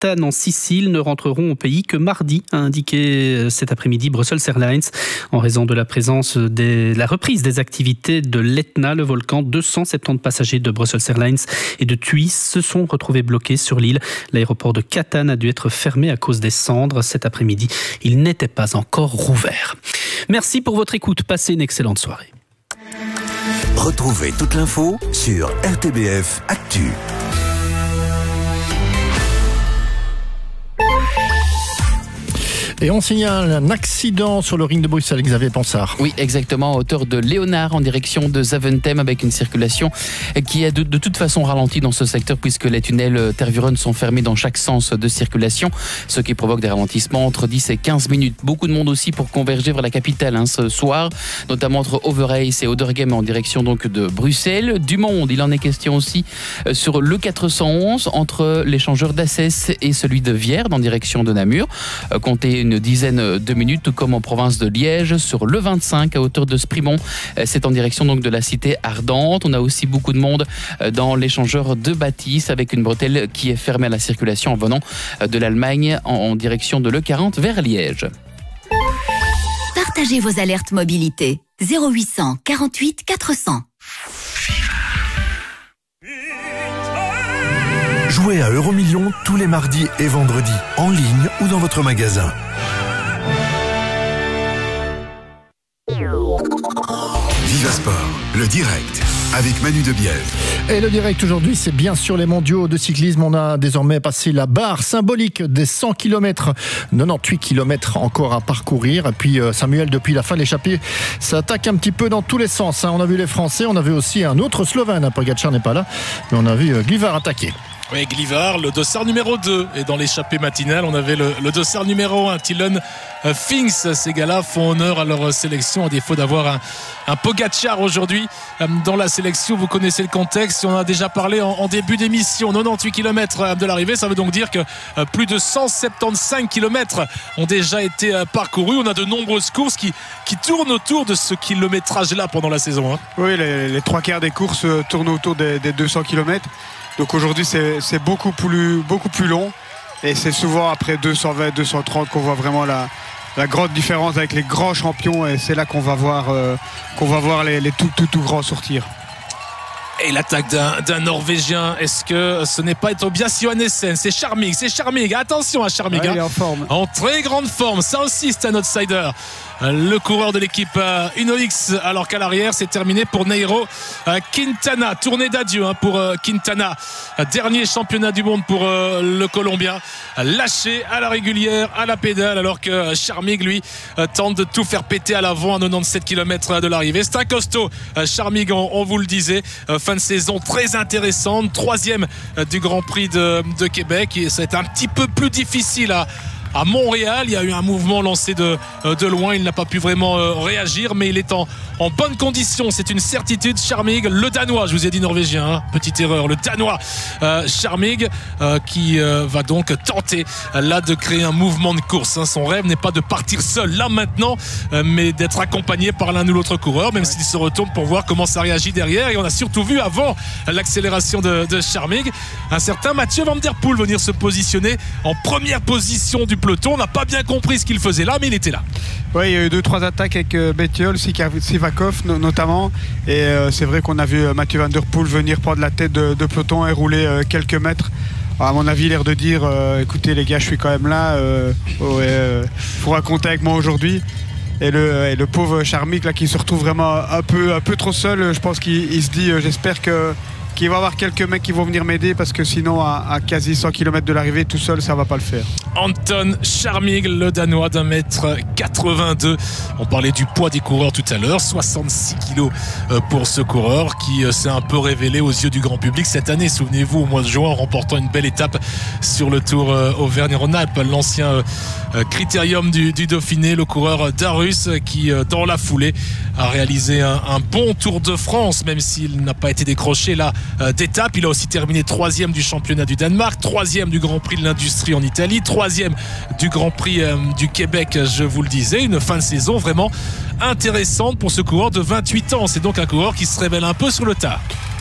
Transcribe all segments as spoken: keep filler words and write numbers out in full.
Catane en Sicile ne rentreront au pays que mardi, a indiqué cet après-midi Brussels Airlines. En raison de la présence de la reprise des activités de l'Etna, le volcan, deux cent soixante-dix passagers de Brussels Airlines et de TUI se sont retrouvés bloqués sur l'île. L'aéroport de Catane a dû être fermé à cause des cendres. Cet après-midi, il n'était pas encore rouvert. Merci pour votre écoute. Passez une excellente soirée. Retrouvez toute l'info sur R T B F Actu. Et on signale un accident sur le ring de Bruxelles, Xavier Ponsard. Oui, exactement, à hauteur de Léonard, en direction de Zaventem, avec une circulation qui est de, de toute façon ralentie dans ce secteur, puisque les tunnels Tervuren sont fermés dans chaque sens de circulation, ce qui provoque des ralentissements entre dix et quinze minutes. Beaucoup de monde aussi pour converger vers la capitale hein, ce soir, notamment entre Overijse et Odergem en direction donc de Bruxelles. Du monde, il en est question aussi sur le quatre cent onze, entre l'échangeur d'Assès et celui de Vierde, en direction de Namur. Comptez une une dizaine de minutes, tout comme en province de Liège, sur le vingt-cinq à hauteur de Sprimont. C'est en direction donc de la cité ardente. On a aussi beaucoup de monde dans l'échangeur de Bâtisse, avec une bretelle qui est fermée à la circulation en venant de l'Allemagne en direction de l'E quarante vers Liège. Partagez vos alertes mobilité. zéro huit cent quarante-huit quatre cents. Jouez à Euromillions tous les mardis et vendredis, en ligne ou dans votre magasin. Viva Sport, le direct, avec Manu Debiel. Et le direct aujourd'hui, c'est bien sûr les mondiaux de cyclisme. On a désormais passé la barre symbolique des cent kilomètres, quatre-vingt-dix-huit kilomètres encore à parcourir. Et puis euh, Samuel, depuis la fin de l'échappée, ça attaque un petit peu dans tous les sens. Hein. On a vu les Français, on a vu aussi un autre Slovène. Pogačar n'est pas là, mais on a vu euh, Glivar attaquer. Oui, Glivar, le dossard numéro deux. Et dans l'échappée matinale, on avait le, le dossard numéro un, Tillon Finks. Ces gars-là font honneur à leur sélection, à défaut d'avoir un, un Pogačar aujourd'hui dans la sélection. Vous connaissez le contexte, on en a déjà parlé en, en début d'émission. quatre-vingt-dix-huit kilomètres de l'arrivée, ça veut donc dire que plus de cent soixante-quinze kilomètres ont déjà été parcourus. On a de nombreuses courses qui, qui tournent autour de ce kilométrage-là pendant la saison. Hein. Oui, les, les trois quarts des courses tournent autour des, des deux cents kilomètres. Donc aujourd'hui c'est, c'est beaucoup plus, beaucoup plus long et c'est souvent après deux cent vingt, deux cent trente qu'on voit vraiment la, la grande différence avec les grands champions, et c'est là qu'on va voir, euh, qu'on va voir les, les tout, tout, tout grands sortir. Et l'attaque d'un, d'un Norvégien, est-ce que ce n'est pas Tobias Johannessen? C'est Charmig, c'est Charmig, attention à Charmig, ouais, hein. Il est en forme. En très grande forme, ça aussi c'est un outsider. Le coureur de l'équipe euh, Uno-X, alors qu'à l'arrière c'est terminé pour Nairo euh, Quintana. Tournée d'adieu hein, pour euh, Quintana, dernier championnat du monde pour euh, le Colombien, lâché à la régulière, à la pédale, alors que euh, Charmig lui euh, tente de tout faire péter à l'avant à quatre-vingt-dix-sept kilomètres de l'arrivée. C'est un costaud, euh, Charmig, on, on vous le disait, euh, fin de saison très intéressante, troisième euh, du Grand Prix de, de Québec, et c'est un petit peu plus difficile à À Montréal. Il y a eu un mouvement lancé de, de loin, il n'a pas pu vraiment réagir, mais il est en, en bonne condition, c'est une certitude. Charmig, le Danois, je vous ai dit Norvégien, hein, petite erreur, le Danois euh, Charmig euh, qui euh, va donc tenter là de créer un mouvement de course, hein. Son rêve n'est pas de partir seul là maintenant, euh, mais d'être accompagné par l'un ou l'autre coureur, même ouais. s'il se retourne pour voir comment ça réagit derrière. Et on a surtout vu avant l'accélération de, de Charmig un certain Mathieu Van Der Poel venir se positionner en première position du peloton. On n'a pas bien compris ce qu'il faisait là, mais il était là. Oui, il y a eu deux trois attaques avec euh, Bettiol, Sivakov no, notamment, et euh, c'est vrai qu'on a vu euh, Mathieu Van Der Poel venir prendre la tête de, de peloton et rouler euh, quelques mètres. Alors, à mon avis, l'air de dire euh, écoutez les gars, je suis quand même là, euh, ouais, euh, faut raconter avec moi aujourd'hui. Et le, et le pauvre Charmig là qui se retrouve vraiment un peu, un peu trop seul. Je pense qu'il il se dit euh, j'espère que qu'il va y avoir quelques mecs qui vont venir m'aider, parce que sinon à, à quasi cent kilomètres de l'arrivée tout seul ça va pas le faire. Anton Charmig, le Danois d'un mètre quatre-vingt-deux. On parlait du poids des coureurs tout à l'heure, soixante-six kilos pour ce coureur qui s'est un peu révélé aux yeux du grand public cette année, souvenez-vous, au mois de juin, en remportant une belle étape sur le Tour Auvergne-Rhône-Alpes, l'ancien critérium du, du Dauphiné, le coureur Darus qui dans la foulée a réalisé un, un bon Tour de France, même s'il n'a pas été décroché là d'étape. Il a aussi terminé troisième du championnat du Danemark, troisième du Grand Prix de l'Industrie en Italie, troisième du Grand Prix euh, du Québec, je vous le disais. Une fin de saison vraiment intéressante pour ce coureur de vingt-huit ans. C'est donc un coureur qui se révèle un peu sur le tard.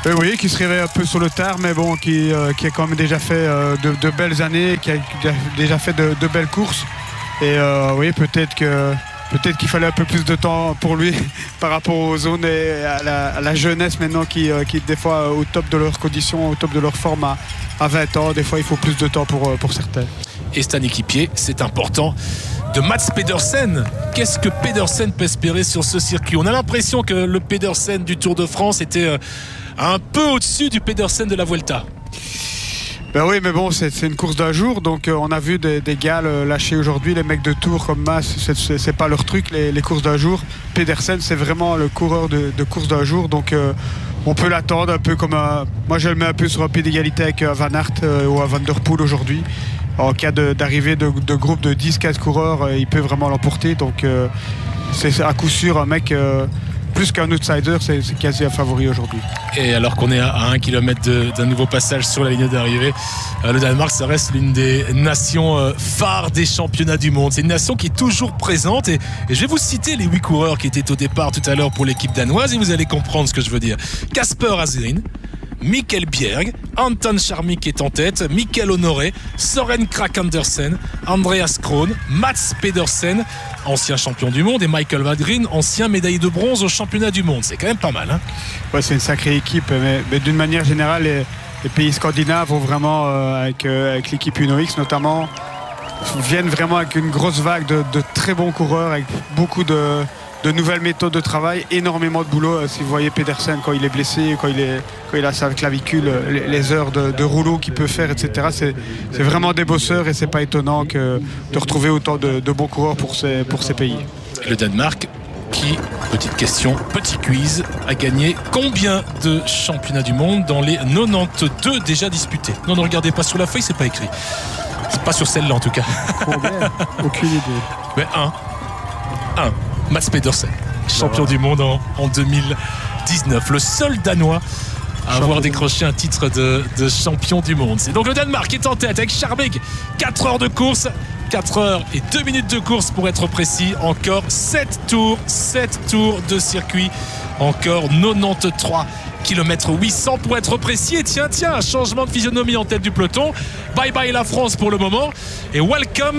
Euh, oui, qui se réveille un peu sur le tard, mais bon, qui, euh, qui a quand même déjà fait euh, de, de belles années, qui a déjà fait de, de belles courses. Et euh, oui, peut-être que peut-être qu'il fallait un peu plus de temps pour lui par rapport aux zones et à la, à la jeunesse maintenant qui, euh, qui des fois au top de leurs conditions, au top de leur forme à, à vingt ans. Des fois, il faut plus de temps pour, pour certains. Et c'est un équipier, c'est important, de Mats Pedersen. Qu'est-ce que Pedersen peut espérer sur ce circuit? On a l'impression que le Pedersen du Tour de France était euh, un peu au-dessus du Pedersen de la Vuelta. Ben oui, mais bon, c'est, c'est une course d'un jour, donc euh, on a vu des, des gars euh, lâcher aujourd'hui, les mecs de Tour comme Mas, c'est, c'est, c'est pas leur truc, les, les courses d'un jour. Pedersen, c'est vraiment le coureur de, de course d'un jour, donc euh, on peut l'attendre un peu comme un... Moi, je le mets un peu sur un pied d'égalité avec euh, Van Aert euh, ou Van Der Poel aujourd'hui. En cas de, d'arrivée de, de groupe de dix quinze coureurs, euh, il peut vraiment l'emporter, donc euh, c'est à coup sûr un mec... Euh, plus qu'un outsider, c'est, c'est quasi un favori aujourd'hui. Et alors qu'on est à un kilomètre de, d'un nouveau passage sur la ligne d'arrivée, euh, le Danemark, ça reste l'une des nations euh, phares des championnats du monde. C'est une nation qui est toujours présente. Et, et je vais vous citer les huit coureurs qui étaient au départ tout à l'heure pour l'équipe danoise et vous allez comprendre ce que je veux dire. Kasper Asgreen, Mikkel Bjerg, Anton Charmik est en tête, Mikkel Honoré, Søren Kragh Andersen, Andreas Krohn, Mats Pedersen, ancien champion du monde, et Michael Vadgren, ancien médaillé de bronze au championnat du monde. C'est quand même pas mal, hein? Ouais, c'est une sacrée équipe, mais, mais d'une manière générale, les, les pays scandinaves vont vraiment, euh, avec, euh, avec l'équipe Uno X notamment, viennent vraiment avec une grosse vague de, de très bons coureurs, avec beaucoup de... de nouvelles méthodes de travail, énormément de boulot. Si vous voyez Pedersen quand il est blessé, quand il, est, quand il a sa clavicule, les, les heures de, de rouleau qu'il peut faire, et cetera. C'est, c'est vraiment des bosseurs et c'est pas étonnant que, de retrouver autant de, de bons coureurs pour ces, pour ces pays. Le Danemark qui, petite question, petit quiz, a gagné combien de championnats du monde dans les quatre-vingt-douze déjà disputés? Non, ne regardez pas sous la feuille, c'est pas écrit. C'est pas sur celle-là en tout cas. Combien? Aucune idée. Mais un. Un. Mats Pedersen, champion du monde en, en deux mille dix-neuf, le seul Danois à champion avoir décroché un titre de, de champion du monde. C'est donc le Danemark qui est en tête avec Charmik, quatre heures de course, quatre heures et deux minutes de course pour être précis, encore sept tours, sept tours de circuit, encore quatre-vingt-treize kilomètres huit cents pour être précis. Et tiens, tiens, un changement de physionomie en tête du peloton. Bye bye la France pour le moment et welcome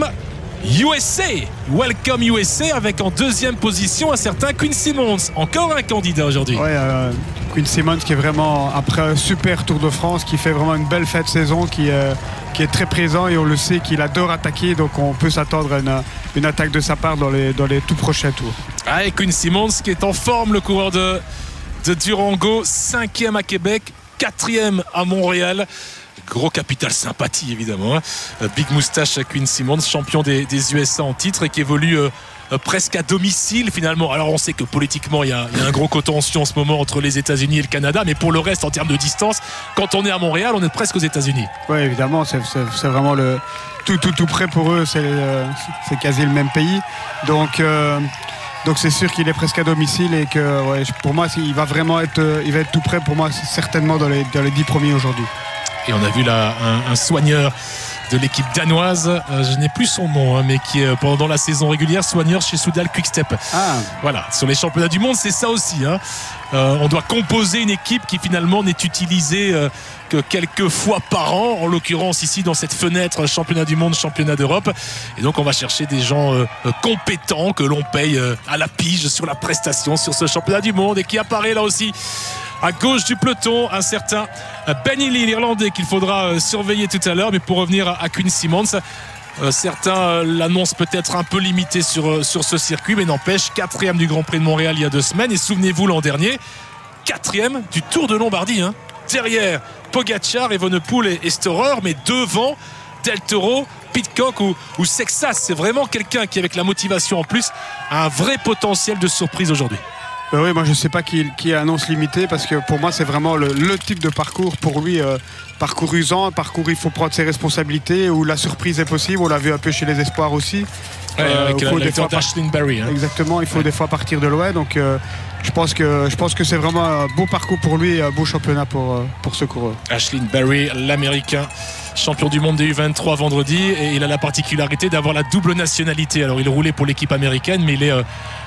U S A, welcome U S A, avec en deuxième position un certain Quinn Simmons, encore un candidat aujourd'hui. Ouais, euh, Quinn Simmons qui est vraiment, après un super Tour de France, qui fait vraiment une belle fin de saison, qui, euh, qui est très présent et on le sait qu'il adore attaquer, donc on peut s'attendre à une, une attaque de sa part dans les, dans les tout prochains tours. Ah, et Quinn Simmons qui est en forme, le coureur de, de Durango, cinquième à Québec, quatrième à Montréal. Gros capital sympathie évidemment. Big moustache à Quinn Simmons, champion des, des U S A en titre et qui évolue euh, euh, presque à domicile finalement. Alors on sait que politiquement il y, a, il y a un gros contentieux en ce moment entre les États-Unis et le Canada, mais pour le reste en termes de distance, quand on est à Montréal, on est presque aux États-Unis. Oui, évidemment, c'est, c'est, c'est vraiment le tout tout tout près pour eux. C'est, euh, c'est quasi le même pays. Donc euh, Donc c'est sûr qu'il est presque à domicile et que ouais, pour moi il va vraiment être, il va être tout prêt pour moi certainement dans les, dans les dix premiers aujourd'hui. Et on a vu là un, un soigneur de l'équipe danoise, euh, je n'ai plus son nom, hein, mais qui est pendant la saison régulière soigneur chez Soudal Quick-Step. Ah. Voilà, sur les championnats du monde, c'est ça aussi. Hein. Euh, on doit composer une équipe qui finalement n'est utilisée euh, que quelques fois par an, en l'occurrence ici dans cette fenêtre championnat du monde, championnat d'Europe. Et donc on va chercher des gens euh, compétents que l'on paye euh, à la pige sur la prestation sur ce championnat du monde et qui apparaît là aussi. À gauche du peloton, un certain Ben Healy, l'Irlandais, qu'il faudra surveiller tout à l'heure. Mais pour revenir à Quinn Simmons, euh, certains l'annoncent peut-être un peu limité sur, sur ce circuit, mais n'empêche, quatrième du Grand Prix de Montréal il y a deux semaines. Et souvenez-vous l'an dernier, quatrième du Tour de Lombardie. Hein. Derrière Pogacar, Evenepoel et, et Storer, mais devant Del Toro, Pidcock ou, ou Sexas. C'est vraiment quelqu'un qui, avec la motivation en plus, a un vrai potentiel de surprise aujourd'hui. Ben oui, moi je ne sais pas qui, qui annonce limité parce que pour moi c'est vraiment le, le type de parcours pour lui, euh, parcours usant, parcours où il faut prendre ses responsabilités, où la surprise est possible, on l'a vu un peu chez les espoirs aussi. Ouais, euh, avec la, la fois d'Ashlyn Barry. Hein. Exactement, il faut ouais. des fois partir de loin, donc euh, je pense que, je pense que c'est vraiment un beau parcours pour lui et un beau championnat pour, pour ce coureur. Ashlyn Barry, l'Américain, champion du monde des U vingt-trois vendredi, et il a la particularité d'avoir la double nationalité. Alors il roulait pour l'équipe américaine, mais il est... Euh,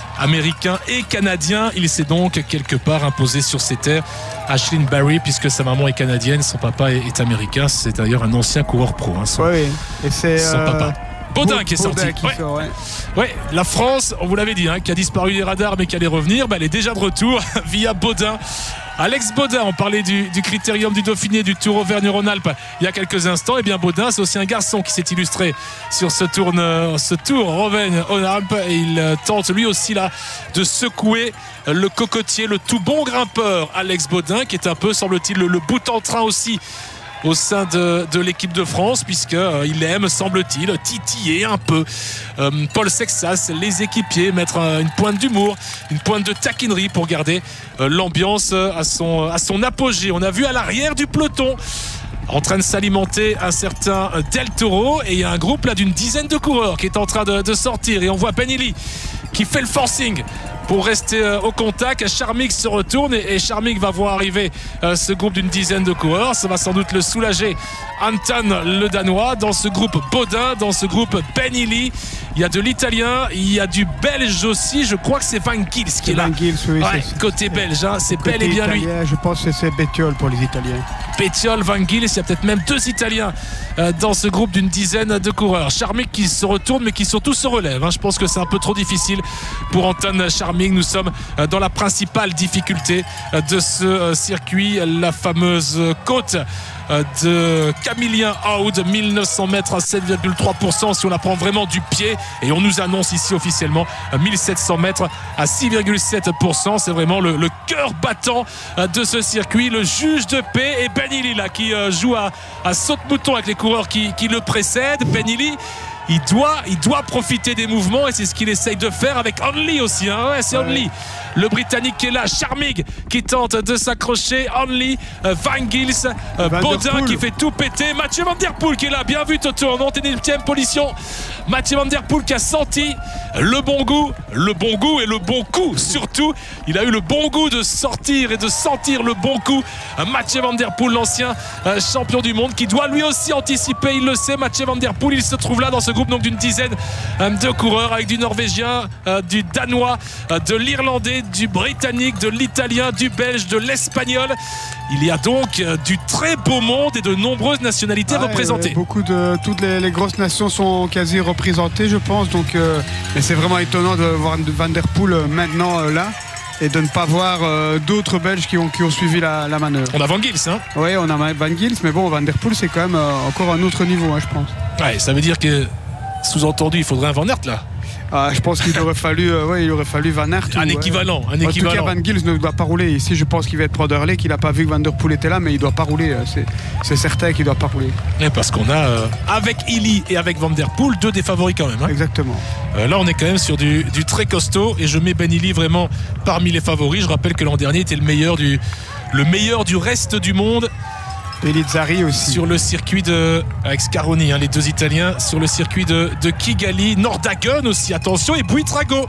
américain et canadien. Il s'est donc quelque part imposé sur ses terres. Ashlyn Barry, puisque sa maman est canadienne, son papa est, est américain. C'est d'ailleurs un ancien coureur pro, hein, son, oui, et c'est, son euh, papa. Baudin qui est Baudin sorti. Qui ouais. sort, ouais. ouais, la France, on vous l'avait dit, hein, qui a disparu des radars mais qui allait revenir, bah, elle est déjà de retour via Baudin. Alex Baudin, on parlait du, du critérium du Dauphiné, du Tour Auvergne-Rhône-Alpes il y a quelques instants. Et bien Baudin, c'est aussi un garçon qui s'est illustré sur ce tour, ce tour Auvergne-Rhône-Alpes. Et il tente lui aussi là de secouer le cocotier, le tout bon grimpeur Alex Baudin, qui est un peu, semble-t-il, le, le bout en train aussi au sein de, de l'équipe de France, puisqu'il euh, aime, semble-t-il, titiller un peu euh, Paul Sexas, les équipiers, mettre euh, une pointe d'humour, une pointe de taquinerie pour garder euh, l'ambiance à son, à son apogée. On a vu à l'arrière du peloton en train de s'alimenter un certain Del Toro, et il y a un groupe là d'une dizaine de coureurs qui est en train de, de sortir, et on voit Benili qui fait le forcing pour rester euh, au contact. Charmig se retourne et, et Charmig va voir arriver euh, ce groupe d'une dizaine de coureurs. Ça va sans doute le soulager, Anton le Danois. Dans ce groupe Baudin, dans ce groupe Benili, il y a de l'Italien, il y a du Belge aussi. Je crois que c'est Van Gils qui est là. Van Gils, oui, ouais, c'est, côté belge, hein, c'est côté bel et bien italien, lui. Je pense que c'est Bettiol pour les Italiens. Bettiol, Van Gils, il y a peut-être même deux Italiens euh, dans ce groupe d'une dizaine de coureurs. Charmig qui se retourne mais qui surtout se relève, hein. Je pense que c'est un peu trop difficile pour Anton Charmig. Nous sommes euh, dans la principale difficulté euh, de ce euh, circuit, la fameuse côte euh, de Camillien Aude, mille neuf cents mètres à sept virgule trois pour cent si on la prend vraiment du pied, et on nous annonce ici officiellement euh, mille sept cents mètres à six virgule sept pour cent. C'est vraiment le, le cœur battant euh, de ce circuit. Le juge de paix et Benili là qui euh, joue à, à saute-mouton avec les coureurs qui, qui le précèdent. Benili, Il doit, il doit profiter des mouvements, et c'est ce qu'il essaye de faire avec Onley aussi, hein. Ouais, c'est ouais. Onley, le Britannique qui est là. Charmig qui tente de s'accrocher. Onley, euh, Van Gils, euh, Baudin qui fait tout péter. Mathieu Van Der Poel qui est là. Bien vu Toto, en anténultième position. Mathieu Van Der Poel qui a senti le bon goût, le bon goût et le bon coup surtout. Il a eu le bon goût de sortir et de sentir le bon coup. Euh, Mathieu Van Der Poel, l'ancien euh, champion du monde, qui doit lui aussi anticiper. Il le sait, Mathieu Van Der Poel, il se trouve là dans ce groupe donc d'une dizaine de coureurs, avec du Norvégien, euh, du Danois, euh, de l'Irlandais, du Britannique, de l'Italien, du Belge, de l'Espagnol. Il y a donc euh, du très beau monde et de nombreuses nationalités ah, représentées. Beaucoup de toutes les, les grosses nations sont quasi représentées, je pense. Donc, euh, mais c'est vraiment étonnant de voir Van Der Poel euh, maintenant euh, là. Et de ne pas voir euh, d'autres Belges qui ont, qui ont suivi la, la manœuvre. On a Van Gils, hein. Oui, on a Van Gils, mais bon, Van Der Poel, c'est quand même euh, encore un autre niveau, hein, je pense. Ouais, ça veut dire que, sous-entendu, il faudrait un Van Aert là. Ah, je pense qu'il aurait fallu, euh, ouais, il aurait fallu Van Aert. Un ou, équivalent, ouais. un équivalent. En tout cas, Van Gils ne doit pas rouler. Ici, je pense qu'il va être Proderley, qu'il n'a pas vu que Van Der Poel était là, mais il ne doit pas rouler. C'est, c'est certain qu'il ne doit pas rouler. Et parce qu'on a, euh, avec Illy et avec Van Der Poel, deux des favoris quand même. Hein. Exactement. Euh, là, on est quand même sur du, du très costaud, et je mets Ben Illy vraiment parmi les favoris. Je rappelle que l'an dernier était le meilleur du, le meilleur du reste du monde. Pellizzari aussi. Sur le circuit de. Avec Scaroni, hein, les deux Italiens, sur le circuit de, de Kigali. Nordhagen aussi, attention, et Buitrago.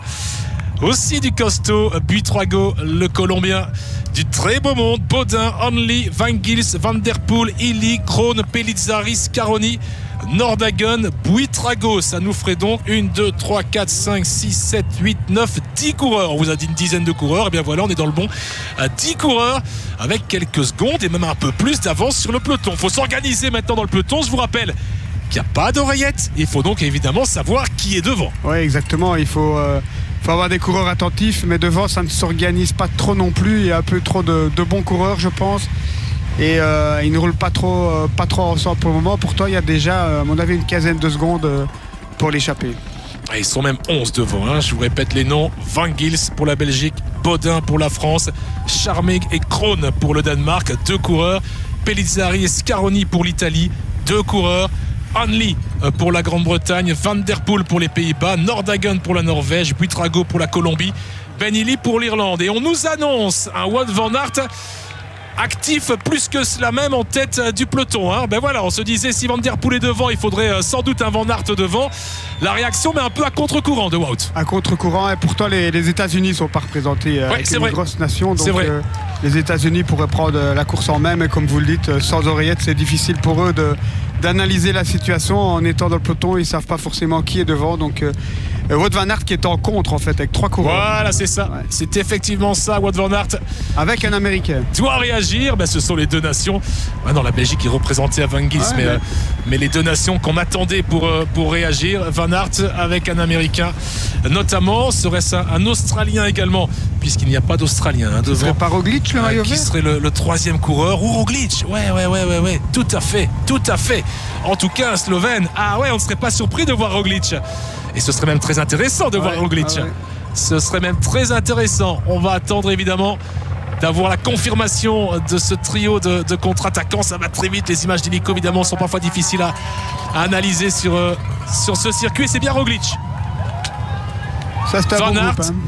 Aussi du costaud, Buitrago, le Colombien. Du très beau monde. Baudin, Onley, Van Gils, Van Der Poel, Illy, Krohn, Pellizzari, Scaroni, Nordhagen, Buitrago. Ça nous ferait donc un, deux, trois, quatre, cinq, six, sept, huit, neuf, dix coureurs. On vous a dit une dizaine de coureurs. Et bien voilà, on est dans le bon à dix coureurs avec quelques secondes et même un peu plus d'avance sur le peloton. Il faut s'organiser maintenant dans le peloton. Je vous rappelle qu'il n'y a pas d'oreillette. Il faut donc évidemment savoir qui est devant. Oui, exactement. Il faut, euh, faut avoir des coureurs attentifs, mais devant, ça ne s'organise pas trop non plus. Il y a un peu trop de, de bons coureurs, je pense. Et euh, ils ne roulent pas trop, euh, pas trop ensemble pour le moment. Pourtant, il y a déjà, euh, à mon avis, une quinzaine de secondes euh, pour l'échapper. Ils sont même onze devant, hein. Je vous répète les noms: Van Gils pour la Belgique, Baudin pour la France, Charmig et Krohn pour le Danemark, deux coureurs. Pellizzari et Scaroni pour l'Italie, deux coureurs. Onley pour la Grande-Bretagne, Van Der Poel pour les Pays-Bas, Nordhagen pour la Norvège, Buitrago pour la Colombie, Ben Illy pour l'Irlande. Et on nous annonce un Wout van Aert actif plus que cela même en tête du peloton, hein. Ben voilà, on se disait si Van Der Poel est devant, il faudrait sans doute un Van Aert devant. La réaction, mais un peu à contre-courant de Wout. À contre-courant, et pourtant les, les États-Unis ne sont pas représentés euh, ouais, avec une grosse nation, donc euh, les États-Unis pourraient prendre la course en main, mais comme vous le dites, sans oreillette, c'est difficile pour eux de, d'analyser la situation en étant dans le peloton. Ils ne savent pas forcément qui est devant, donc euh, Et Wout van Aert qui est en contre en fait avec trois coureurs. Voilà, c'est ça. Ouais. C'est effectivement ça. Wout van Aert avec un Américain doit réagir. Ben, ce sont les deux nations. Maintenant, la Belgique est représentée à Van Gils, ouais, mais, mais... Euh, mais les deux nations qu'on attendait pour, euh, pour réagir. Van Aert avec un Américain, notamment. Serait-ce un, un Australien également, puisqu'il n'y a pas d'Australien hein, devant. Ce serait pas Roglic le maillot euh, qui vert serait le, le troisième coureur ou Roglic. Ouais, ouais, ouais, ouais, ouais. Tout à fait, tout à fait. En tout cas, un Slovène. Ah ouais, on ne serait pas surpris de voir Roglic. Et ce serait même très intéressant de ouais, voir Roglic. Ouais. Ce serait même très intéressant. On va attendre évidemment d'avoir la confirmation de ce trio de, de contre-attaquants. Ça va très vite. Les images d'hélico évidemment sont parfois difficiles à, à analyser sur, euh, sur ce circuit. Et c'est bien Roglic. Ça c'est un Van bon Aert. groupe, hein.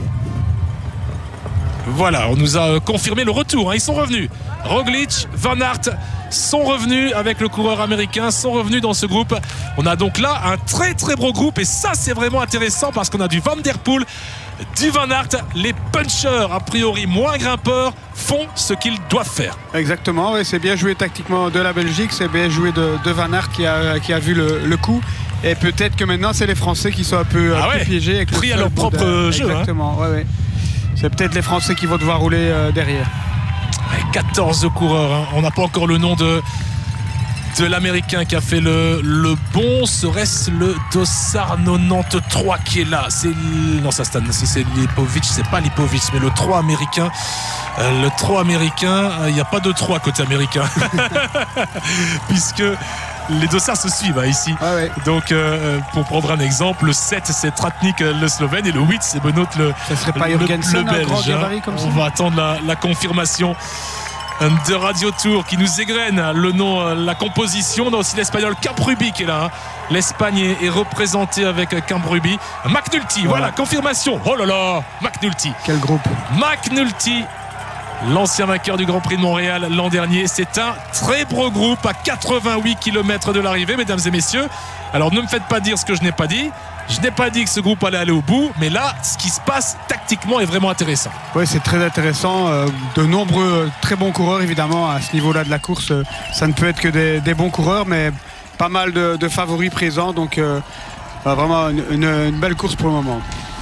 Voilà, on nous a confirmé le retour. Hein. Ils sont revenus. Roglic, Van Aert sont revenus avec le coureur américain, sont revenus dans ce groupe. On a donc là un très très gros groupe et ça c'est vraiment intéressant parce qu'on a du Van Der Poel, du Van Aert. Les punchers, a priori moins grimpeurs, font ce qu'ils doivent faire. Exactement, ouais, c'est bien joué tactiquement de la Belgique, c'est bien joué de, de Van Aert qui a, qui a vu le, le coup. Et peut-être que maintenant c'est les Français qui sont un peu, ah un ouais, peu piégés avec pris le à leur propre de... jeu. Exactement, hein. ouais, ouais. C'est peut-être les Français qui vont devoir rouler euh, derrière. quatorze coureurs, hein. On n'a pas encore le nom de, de l'Américain qui a fait le, le bon. Serait-ce le Dossard quatre-vingt-treize qui est là? C'est non, ça c'est, c'est Lipovic, c'est pas Lipovic, mais le trois américain. Euh, le trois américain, il euh, n'y a pas de trois côté américain, puisque les dossards se suivent hein, ici. Ah ouais. Donc, euh, pour prendre un exemple, le sept c'est Tratnik le Slovène et le huit c'est Benoît le, ça serait pas le, le, le Belge. Grand gabarit comme ça. On va attendre la, la confirmation de Radio Tour qui nous égrène le nom, la composition. On a aussi l'espagnol Camprubi qui est là. Hein. L'Espagne est, est représentée avec Camprubi. McNulty, voilà. voilà, confirmation. Oh là là, McNulty. Quel groupe. McNulty. L'ancien vainqueur du Grand Prix de Montréal l'an dernier. C'est un très gros groupe à quatre-vingt-huit kilomètres de l'arrivée, mesdames et messieurs. Alors ne me faites pas dire ce que je n'ai pas dit. Je n'ai pas dit que ce groupe allait aller au bout, mais là, ce qui se passe tactiquement est vraiment intéressant. Oui, c'est très intéressant. De nombreux très bons coureurs, évidemment, à ce niveau-là de la course. Ça ne peut être que des, des bons coureurs, mais pas mal de, de favoris présents. Donc, euh, vraiment une, une, une belle course pour le moment.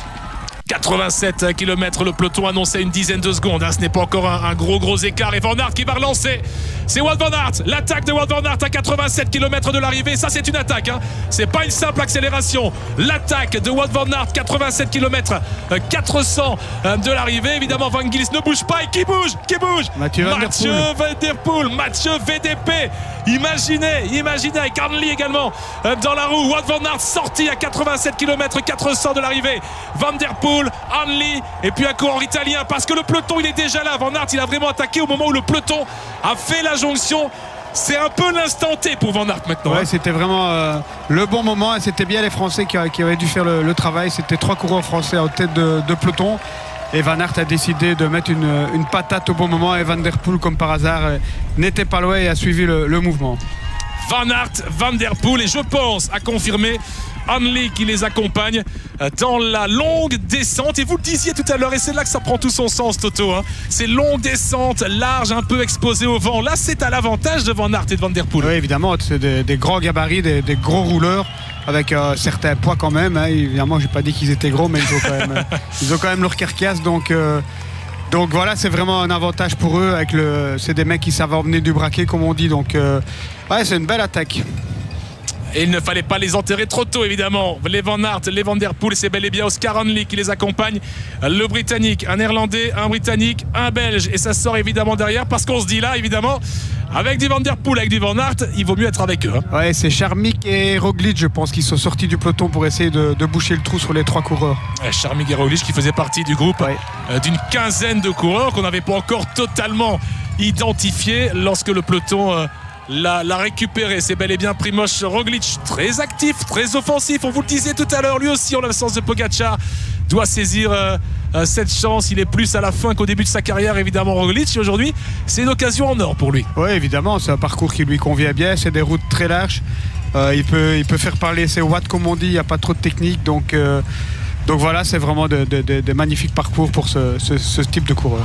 quatre-vingt-sept kilomètres, le peloton annonçait une dizaine de secondes. Hein, ce n'est pas encore un, un gros gros écart. Et Van Aert qui va relancer. C'est Wout van Aert. L'attaque de Wout van Aert à quatre-vingt-sept kilomètres de l'arrivée. Ça, c'est une attaque. Hein. C'est pas une simple accélération. L'attaque de Wout van Aert, quatre-vingt-sept kilomètres, quatre cents de l'arrivée. Évidemment, Van Gils ne bouge pas. Et qui bouge Qui bouge Mathieu Van Der Poel. Mathieu V D P. Imaginez, imaginez avec Arnli également dans la roue. Wout van Aert sorti à quatre-vingt-sept kilomètres, quatre cents de l'arrivée. Van Der Poel, Arnli et puis un coureur italien parce que le peloton il est déjà là. Van Aert il a vraiment attaqué au moment où le peloton a fait la jonction. C'est un peu l'instant T pour Van Aert maintenant. Ouais, hein. C'était vraiment euh, le bon moment et c'était bien les Français qui, qui avaient dû faire le, le travail. C'était trois coureurs français en tête de, de peloton. Et Van Aert a décidé de mettre une, une patate au bon moment et Van Der Poel, comme par hasard, n'était pas loin et a suivi le, le mouvement. Van Aert, Van Der Poel et je pense à confirmer Hanley qui les accompagne dans la longue descente. Et vous le disiez tout à l'heure, et c'est là que ça prend tout son sens, Toto. Hein. Ces longues descentes, larges, un peu exposées au vent. Là, c'est à l'avantage de Van Aert et de Van Der Poel. Oui, évidemment, c'est des, des grands gabarits, des, des gros rouleurs avec euh, certains poids quand même. Hein. Évidemment, j'ai pas dit qu'ils étaient gros, mais ils ont quand même, ils ont quand même leur carcasse. Donc, euh, donc voilà, c'est vraiment un avantage pour eux. Avec le, c'est des mecs qui savent emmener du braquet, comme on dit. Donc, euh, ouais, c'est une belle attaque. Et il ne fallait pas les enterrer trop tôt, évidemment. Les Van Aert, les Van Der Poel, c'est bel et bien Oscar Hanley qui les accompagne. Le Britannique, un Néerlandais, un Britannique, un Belge. Et ça sort évidemment derrière parce qu'on se dit là, évidemment, avec du Van Der Poel, avec du Van Aert, il vaut mieux être avec eux. Hein. Ouais, c'est Charmik et Roglic, je pense, qui sont sortis du peloton pour essayer de, de boucher le trou sur les trois coureurs. Ouais, Charmik et Roglic qui faisaient partie du groupe ouais. euh, d'une quinzaine de coureurs qu'on n'avait pas encore totalement identifiés lorsque le peloton... Euh, L'a, l'a récupéré, c'est bel et bien Primož Roglic, très actif, très offensif, on vous le disait tout à l'heure, lui aussi en l'absence de Pogačar doit saisir euh, euh, cette chance. Il est plus à la fin qu'au début de sa carrière, évidemment, Roglic, et aujourd'hui c'est une occasion en or pour lui. Oui, évidemment, c'est un parcours qui lui convient bien, c'est des routes très larges, euh, il, peut, il peut faire parler ses watts comme on dit, il n'y a pas trop de technique, donc, euh, donc voilà, c'est vraiment de, de, de, de magnifiques parcours pour ce, ce, ce type de coureur.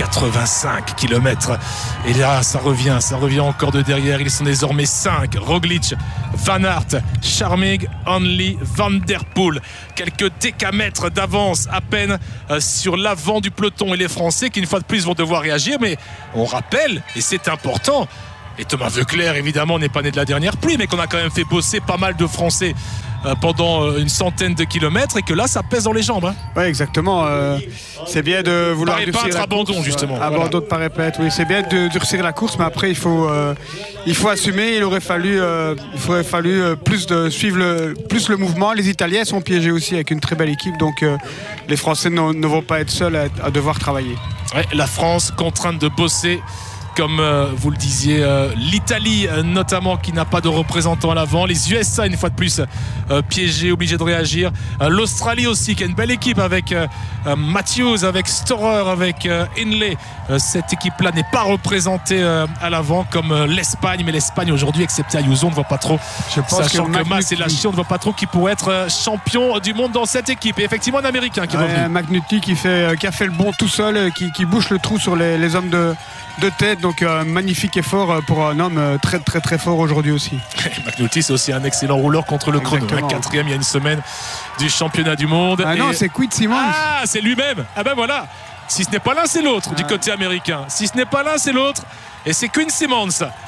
quatre-vingt-cinq kilomètres. Et là, ça revient, ça revient encore de derrière. Ils sont désormais cinq. Roglic, Van Aert, Charmig, Onley, Van Der Poel. Quelques décamètres d'avance à peine euh, sur l'avant du peloton. Et les Français qui, une fois de plus, vont devoir réagir. Mais on rappelle, et c'est important, et Thomas Voeckler, évidemment, n'est pas né de la dernière pluie, mais qu'on a quand même fait bosser pas mal de Français euh, pendant euh, une centaine de kilomètres, et que là, ça pèse dans les jambes. Hein. Oui, exactement. Euh, c'est bien de vouloir Paraît durcir pas être la abandon, course. justement. Abandon Voilà. de Paraît-Être, oui. C'est bien de durcir la course, mais après, il faut, euh, il faut assumer. Il aurait fallu, euh, il aurait fallu euh, plus de suivre le, plus le mouvement. Les Italiens sont piégés aussi avec une très belle équipe, donc euh, les Français ne, ne vont pas être seuls à, à devoir travailler. Ouais, la France contrainte de bosser. Comme euh, vous le disiez, euh, l'Italie euh, notamment qui n'a pas de représentant à l'avant, les U S A une fois de plus euh, piégés, obligés de réagir, euh, l'Australie aussi qui a une belle équipe avec euh, euh, Matthews, avec Storer, avec euh, Hindley. Euh, cette équipe-là n'est pas représentée euh, à l'avant comme euh, l'Espagne, mais l'Espagne aujourd'hui, excepté Ayuso, on ne voit pas trop. Je pense Sachant que, que que Mas Magnuti- et Lachier, on ne voit pas trop qui pourrait être euh, champion du monde dans cette équipe. Et effectivement, un Américain qui est Ouais, revenu. Magnuti qui, fait, euh, qui a fait le bon tout seul, euh, qui, qui bouche le trou sur les, les hommes de, de tête. Donc euh, magnifique effort euh, pour un homme euh, très très très fort aujourd'hui aussi. McNulty, c'est aussi un excellent rouleur contre le chrono. Exactement. Un quatrième il y a une semaine du championnat du monde. Ah Et- non, c'est Quid Simmons. Ah, c'est lui-même. Ah ben voilà. Si ce n'est pas l'un, c'est l'autre du Ah. côté américain. Si ce n'est pas l'un, c'est l'autre. Et c'est Quinn Simmons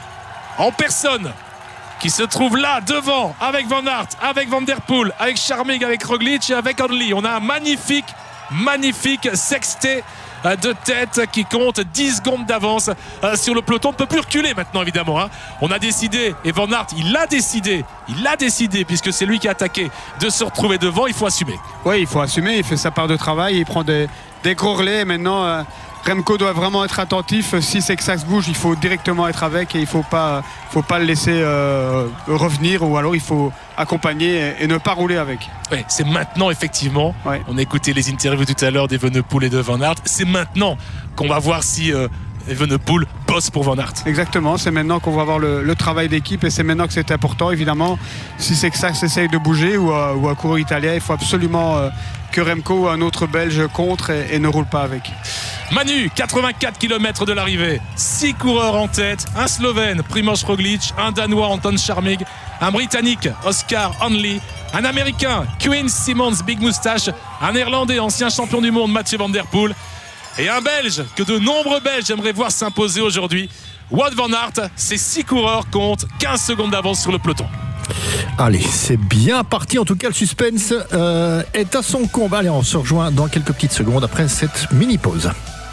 en personne qui se trouve là devant avec Van Aert, avec Van Der Poel, avec Charmig, avec Roglic et avec Onley. On a un magnifique, magnifique sextet euh, de tête qui compte dix secondes d'avance euh, sur le peloton. On ne peut plus reculer maintenant évidemment. Hein. On a décidé, et Van Aert, il a décidé, il a décidé, puisque c'est lui qui a attaqué, de se retrouver devant. Il faut assumer. Oui, il faut assumer, il fait sa part de travail, il prend des, des gros relais. Maintenant, euh, Remco doit vraiment être attentif. Si c'est que ça se bouge, il faut directement être avec et il ne faut pas, faut pas le laisser euh, revenir, ou alors il faut accompagner et, et ne pas rouler avec. Ouais, c'est maintenant effectivement. Ouais. On a écouté les interviews tout à l'heure d'Evenepoel et de Van Aert. C'est maintenant qu'on va voir si euh, Evenepoel bosse pour Van Aert. Exactement, c'est maintenant qu'on va voir le, le travail d'équipe et c'est maintenant que c'est important. Évidemment, si c'est que ça s'essaye de bouger ou à, ou à coureur italien, il faut absolument euh, que Remco ou un autre Belge contre et, et ne roule pas avec. Manu, quatre-vingt-quatre kilomètres de l'arrivée, six coureurs en tête, un Slovène, Primož Roglic, un Danois, Anton Charmig, un Britannique, Oscar Onley, un Américain, Quinn Simmons, Big Moustache, un Néerlandais, ancien champion du monde, Mathieu Van Der Poel, et un Belge que de nombreux Belges aimeraient voir s'imposer aujourd'hui, Wout Van Aert. Ces six coureurs comptent quinze secondes d'avance sur le peloton. Allez, c'est bien parti. En tout cas, le suspense euh, est à son combat. Allez, on se rejoint dans quelques petites secondes après cette mini-pause.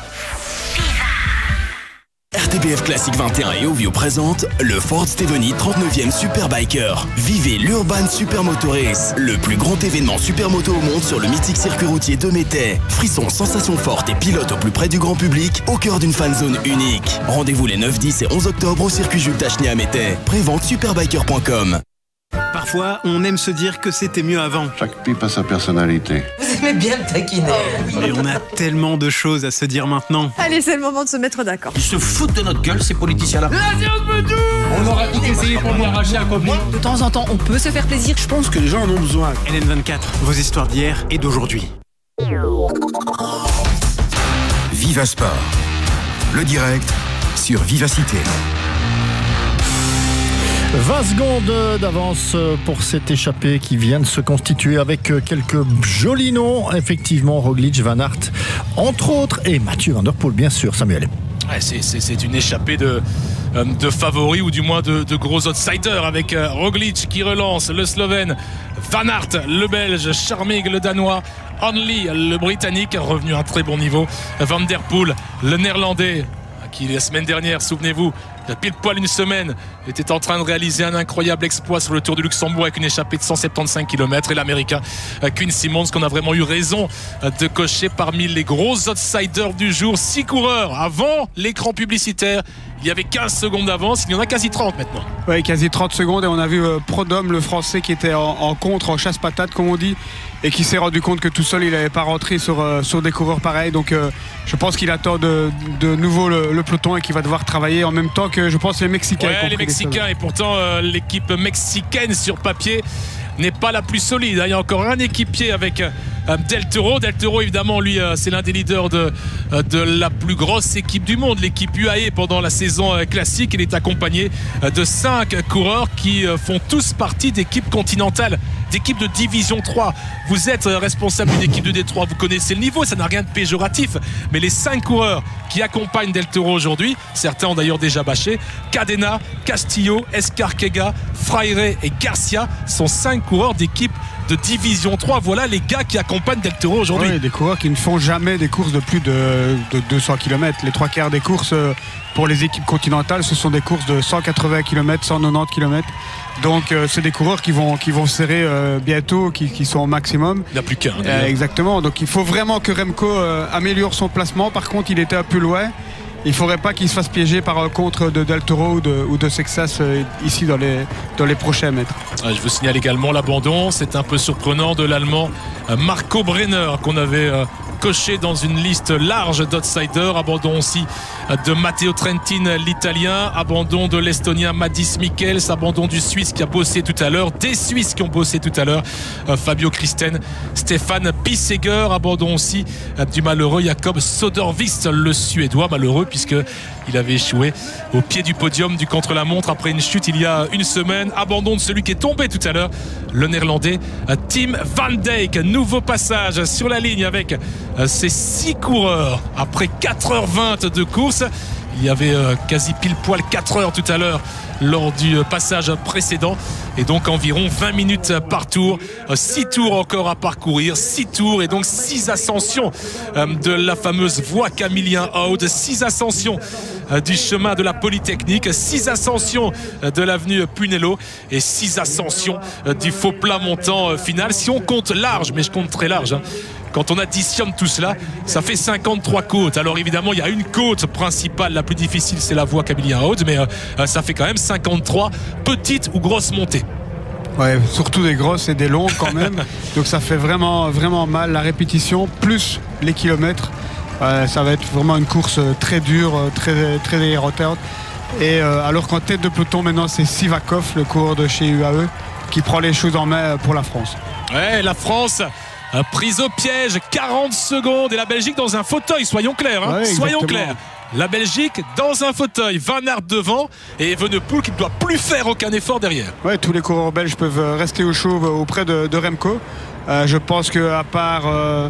R T B F Classique vingt et un et Ovio présente le Ford Steveni trente-neuvième Superbiker. Vivez l'Urban Supermoto Race, le plus grand événement supermoto au monde sur le mythique circuit routier de Métais. Frissons, sensations fortes et pilotes au plus près du grand public, au cœur d'une fan zone unique. Rendez-vous les neuf, dix et onze octobre au circuit Jules Tacheny à Métais. Prévente superbiker point com. Parfois, on aime se dire que c'était mieux avant. Chaque pipe a sa personnalité. Vous aimez bien le taquiner. Et on a tellement de choses à se dire maintenant. Allez, c'est le moment de se mettre d'accord. Ils se foutent de notre gueule, ces politiciens-là. On aura tout essayé pour lui arracher un copie. De temps en temps, on peut se faire plaisir. Je pense que les gens en ont besoin. L N vingt-quatre, vos histoires d'hier et d'aujourd'hui. Viva Sport, le direct sur Vivacité. vingt secondes d'avance pour cette échappée qui vient de se constituer avec quelques jolis noms. Effectivement, Roglic, Van Aert, entre autres, et Mathieu Van Der Poel, bien sûr, Samuel. Ouais, c'est, c'est, c'est une échappée de, euh, de favoris ou du moins de, de gros outsiders avec euh, Roglic qui relance, le Slovène, Van Aert, le Belge, Charmig, le Danois, Onley, le Britannique, revenu à un très bon niveau, Van Der Poel, le Néerlandais, qui la semaine dernière, souvenez-vous, il y a pile poil une semaine, était en train de réaliser un incroyable exploit sur le Tour du Luxembourg avec une échappée de cent soixante-quinze kilomètres, et l'Américain Quinn Simmons qu'on a vraiment eu raison de cocher parmi les gros outsiders du jour. Six coureurs avant l'écran publicitaire, il y avait quinze secondes d'avance, il y en a quasi trente maintenant. Oui, quasi trente secondes, et on a vu euh, Prodhomme, le Français, qui était en, en contre, en chasse-patate comme on dit, et qui s'est rendu compte que tout seul il n'avait pas rentré sur, euh, sur des coureurs pareils. Donc euh, je pense qu'il attend de, de nouveau le, le peloton et qu'il va devoir travailler en même temps que je pense les Mexicains. Ouais, les Mexicains, et pourtant euh, l'équipe mexicaine sur papier n'est pas la plus solide. Il y a encore un équipier avec euh, Del Toro. Del Toro, évidemment, lui, c'est l'un des leaders de, de la plus grosse équipe du monde, l'équipe U A E pendant la saison classique. Il est accompagné de cinq coureurs qui font tous partie d'équipes continentales, d'équipes de division trois. Vous êtes responsable d'une équipe de D trois, vous connaissez le niveau, ça n'a rien de péjoratif, mais les cinq coureurs qui accompagnent Del Toro aujourd'hui, certains ont d'ailleurs déjà bâché, Cadena, Castillo, Escarquega, Freire et Garcia sont cinq coureurs d'équipe de division trois. Voilà les gars qui accompagnent Del Toro aujourd'hui. Oui, des coureurs qui ne font jamais des courses de plus de, de deux cents kilomètres. Les trois quarts des courses pour les équipes continentales, ce sont des courses de cent quatre-vingts kilomètres, cent quatre-vingt-dix kilomètres. Donc euh, c'est des coureurs qui vont, qui vont serrer euh, bientôt, qui, qui sont au maximum. Il n'y a plus qu'un. Euh, exactement. Donc il faut vraiment que Remco euh, améliore son placement. Par contre, il était un peu loin. Il ne faudrait pas qu'il se fasse piéger par un contre de Del Toro ou de, ou de Sexas euh, ici dans les, dans les prochains mètres. Je vous signale également l'abandon. C'est un peu surprenant de l'Allemand Marco Brenner qu'on avait euh, coché dans une liste large d'outsiders. Abandon aussi de Matteo Trentin, l'Italien. Abandon de l'Estonien Madis Mikkels. Abandon du Suisse qui a bossé tout à l'heure. Des Suisses qui ont bossé tout à l'heure. Euh, Fabio Christen, Stéphane Bisseger. Abandon aussi euh, du malheureux Jakob Sodervist, le Suédois, malheureux puisqu'il avait échoué au pied du podium du contre-la-montre après une chute il y a une semaine. Abandon de celui qui est tombé tout à l'heure, le néerlandais Tim Van Dijk. Nouveau passage sur la ligne avec ces six coureurs après quatre heures vingt de course. Il y avait quasi pile poil quatre heures tout à l'heure lors du passage précédent et donc environ vingt minutes par tour, six tours encore à parcourir, six tours et donc six ascensions de la fameuse voie Camillien Aude, six ascensions du chemin de la Polytechnique, six ascensions de l'avenue Punello et six ascensions du faux plat montant final. Si on compte large, mais je compte très large, hein, quand on additionne tout cela, ça fait cinquante-trois côtes. Alors évidemment, il y a une côte principale, la plus difficile, c'est la voie Camillien Aude, mais euh, ça fait quand même cinquante-trois petites ou grosses montées. Ouais, surtout des grosses et des longues quand même. Donc ça fait vraiment, vraiment mal la répétition, plus les kilomètres. Euh, ça va être vraiment une course très dure, très, très déroutante. Et euh, alors qu'en tête de peloton, maintenant, c'est Sivakov, le coureur de chez U A E, qui prend les choses en main pour la France. Ouais, la France prise au piège, quarante secondes et la Belgique dans un fauteuil, soyons clairs, hein, ouais, soyons clairs. La Belgique dans un fauteuil, Van Aert devant et Evenepoel qui ne doit plus faire aucun effort derrière. Ouais, tous les coureurs belges peuvent rester au chaud auprès de, de Remco. Euh, je pense qu'à part, euh,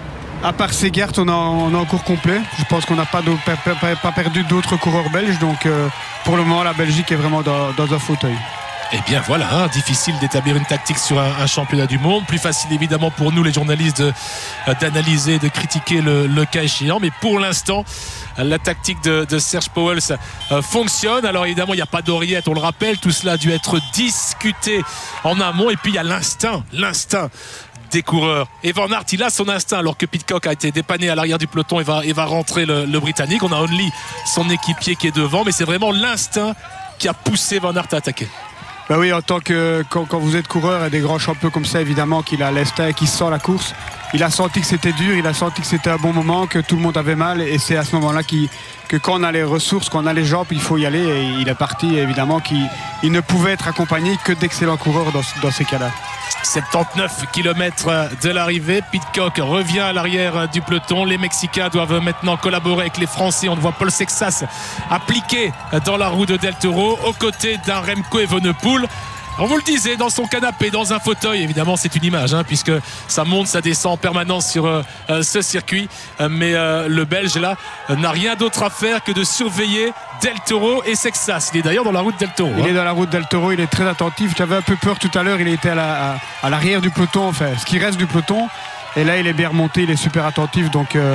à part Segert, on a, on a un cours complet. Je pense qu'on n'a pas, pas, pas perdu d'autres coureurs belges. Donc euh, pour le moment, la Belgique est vraiment dans, dans un fauteuil. Eh bien voilà, hein, difficile d'établir une tactique sur un, un championnat du monde. Plus facile évidemment pour nous les journalistes de, d'analyser, de critiquer le, le cas échéant. Mais pour l'instant, la tactique de, de Serge Pauwels euh, fonctionne. Alors évidemment, il n'y a pas d'oreillette, on le rappelle. Tout cela a dû être discuté en amont. Et puis il y a l'instinct, l'instinct des coureurs. Et Van Aert, il a son instinct alors que Pidcock a été dépanné à l'arrière du peloton et va, et va rentrer le, le Britannique. On a Only, son équipier, qui est devant. Mais c'est vraiment l'instinct qui a poussé Van Aert à attaquer. Ben oui, en tant que quand, quand vous êtes coureur et des grands champions comme ça, évidemment qu'il a l'instinct et qu'il sent la course. Il a senti que c'était dur, il a senti que c'était un bon moment, que tout le monde avait mal, et c'est à ce moment-là qu'il, que quand on a les ressources, quand on a les jambes, il faut y aller. Et il est parti, évidemment, qu'il il ne pouvait être accompagné que d'excellents coureurs dans, dans ces cas-là. soixante-dix-neuf kilomètres de l'arrivée. Pidcock revient à l'arrière du peloton. Les Mexicains doivent maintenant collaborer avec les Français. On voit Paul Sexas appliqué dans la roue de Del Toro aux côtés d'un Remco Evenepoel. On vous le disait, dans son canapé, dans un fauteuil, évidemment c'est une image, hein, puisque ça monte, ça descend en permanence sur euh, ce circuit, euh, mais euh, le Belge là euh, n'a rien d'autre à faire que de surveiller Del Toro et Sexas. Il est d'ailleurs dans la route Del Toro. Il hein. est dans la route Del Toro, il est très attentif. J'avais un peu peur tout à l'heure, il était à, la, à, à l'arrière du peloton, enfin ce qui reste du peloton, et là il est bien remonté, il est super attentif, donc... Euh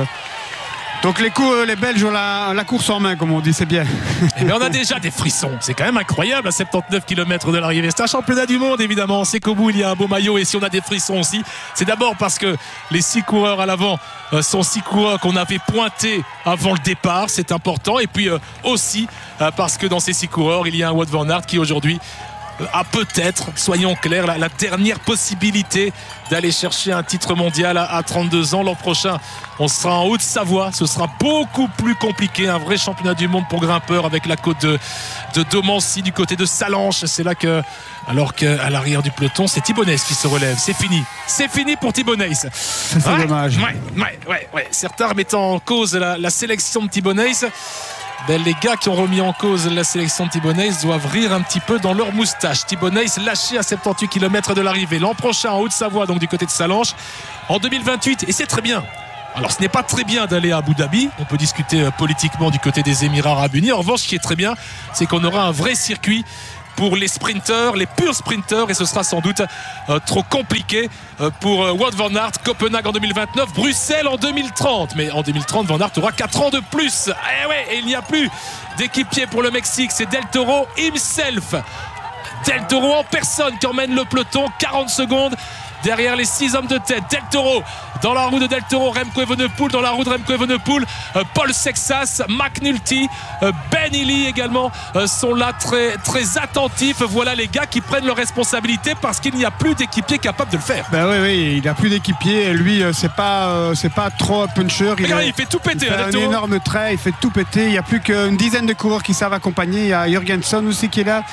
Donc les, coups, les Belges ont la, la course en main, comme on dit, c'est bien. Et bien on a déjà des frissons, c'est quand même incroyable à soixante-dix-neuf kilomètres de l'arrivée. C'est un championnat du monde évidemment, c'est qu'au bout il y a un beau maillot, et si on a des frissons aussi, c'est d'abord parce que les six coureurs à l'avant euh, sont six coureurs qu'on avait pointés avant le départ, c'est important, et puis euh, aussi euh, parce que dans ces six coureurs il y a un Wout van Aert qui aujourd'hui a peut-être, soyons clairs, la, la dernière possibilité d'aller chercher un titre mondial à, à trente-deux ans. L'an prochain, on sera en Haute-Savoie. Ce sera beaucoup plus compliqué. Un vrai championnat du monde pour grimpeurs avec la côte de, de Domancy du côté de Salanches. C'est là que, alors qu'à l'arrière du peloton, c'est Thibonès qui se relève. C'est fini. C'est fini pour Thibonès. C'est ouais, dommage. Ouais, ouais, ouais, ouais. Certains remettant en cause la, la sélection de Thibonès. Ben, les gars qui ont remis en cause la sélection de Thibonès doivent rire un petit peu dans leur moustache. Thibonès lâché à soixante-dix kilomètres de l'arrivée. L'an prochain en Haute-Savoie, donc du côté de Salanches, en deux mille vingt-huit. Et c'est très bien. Alors ce n'est pas très bien d'aller à Abu Dhabi. On peut discuter euh, politiquement du côté des Émirats Arabes Unis. En revanche, ce qui est très bien, c'est qu'on aura un vrai circuit pour les sprinteurs, les purs sprinteurs, et ce sera sans doute euh, trop compliqué euh, pour euh, Wout van Aert. Copenhague en deux mille vingt-neuf, Bruxelles en deux mille trente. Mais en deux mille trente, Van Aert aura quatre ans de plus. Et ouais, et il n'y a plus d'équipier pour le Mexique. C'est Del Toro himself. Del Toro en personne qui emmène le peloton. quarante secondes derrière les six hommes de tête. Del Toro dans la roue de Del Toro, Remco Evenepoel dans la roue de Remco Evenepoel, euh, Paul Sexas, McNulty, euh, Ben Healy également euh, sont là très, très attentifs. Voilà les gars qui prennent leurs responsabilités parce qu'il n'y a plus d'équipier capable de le faire. Ben oui, oui, il n'a plus d'équipier. Lui, euh, c'est pas, euh, c'est pas trop puncher. Il, Regarde, est, il fait tout péter. Il fait hein, un Del Toro. énorme trait, il fait tout péter. Il n'y a plus qu'une dizaine de coureurs qui savent accompagner. Il y a Jürgensen aussi qui est là.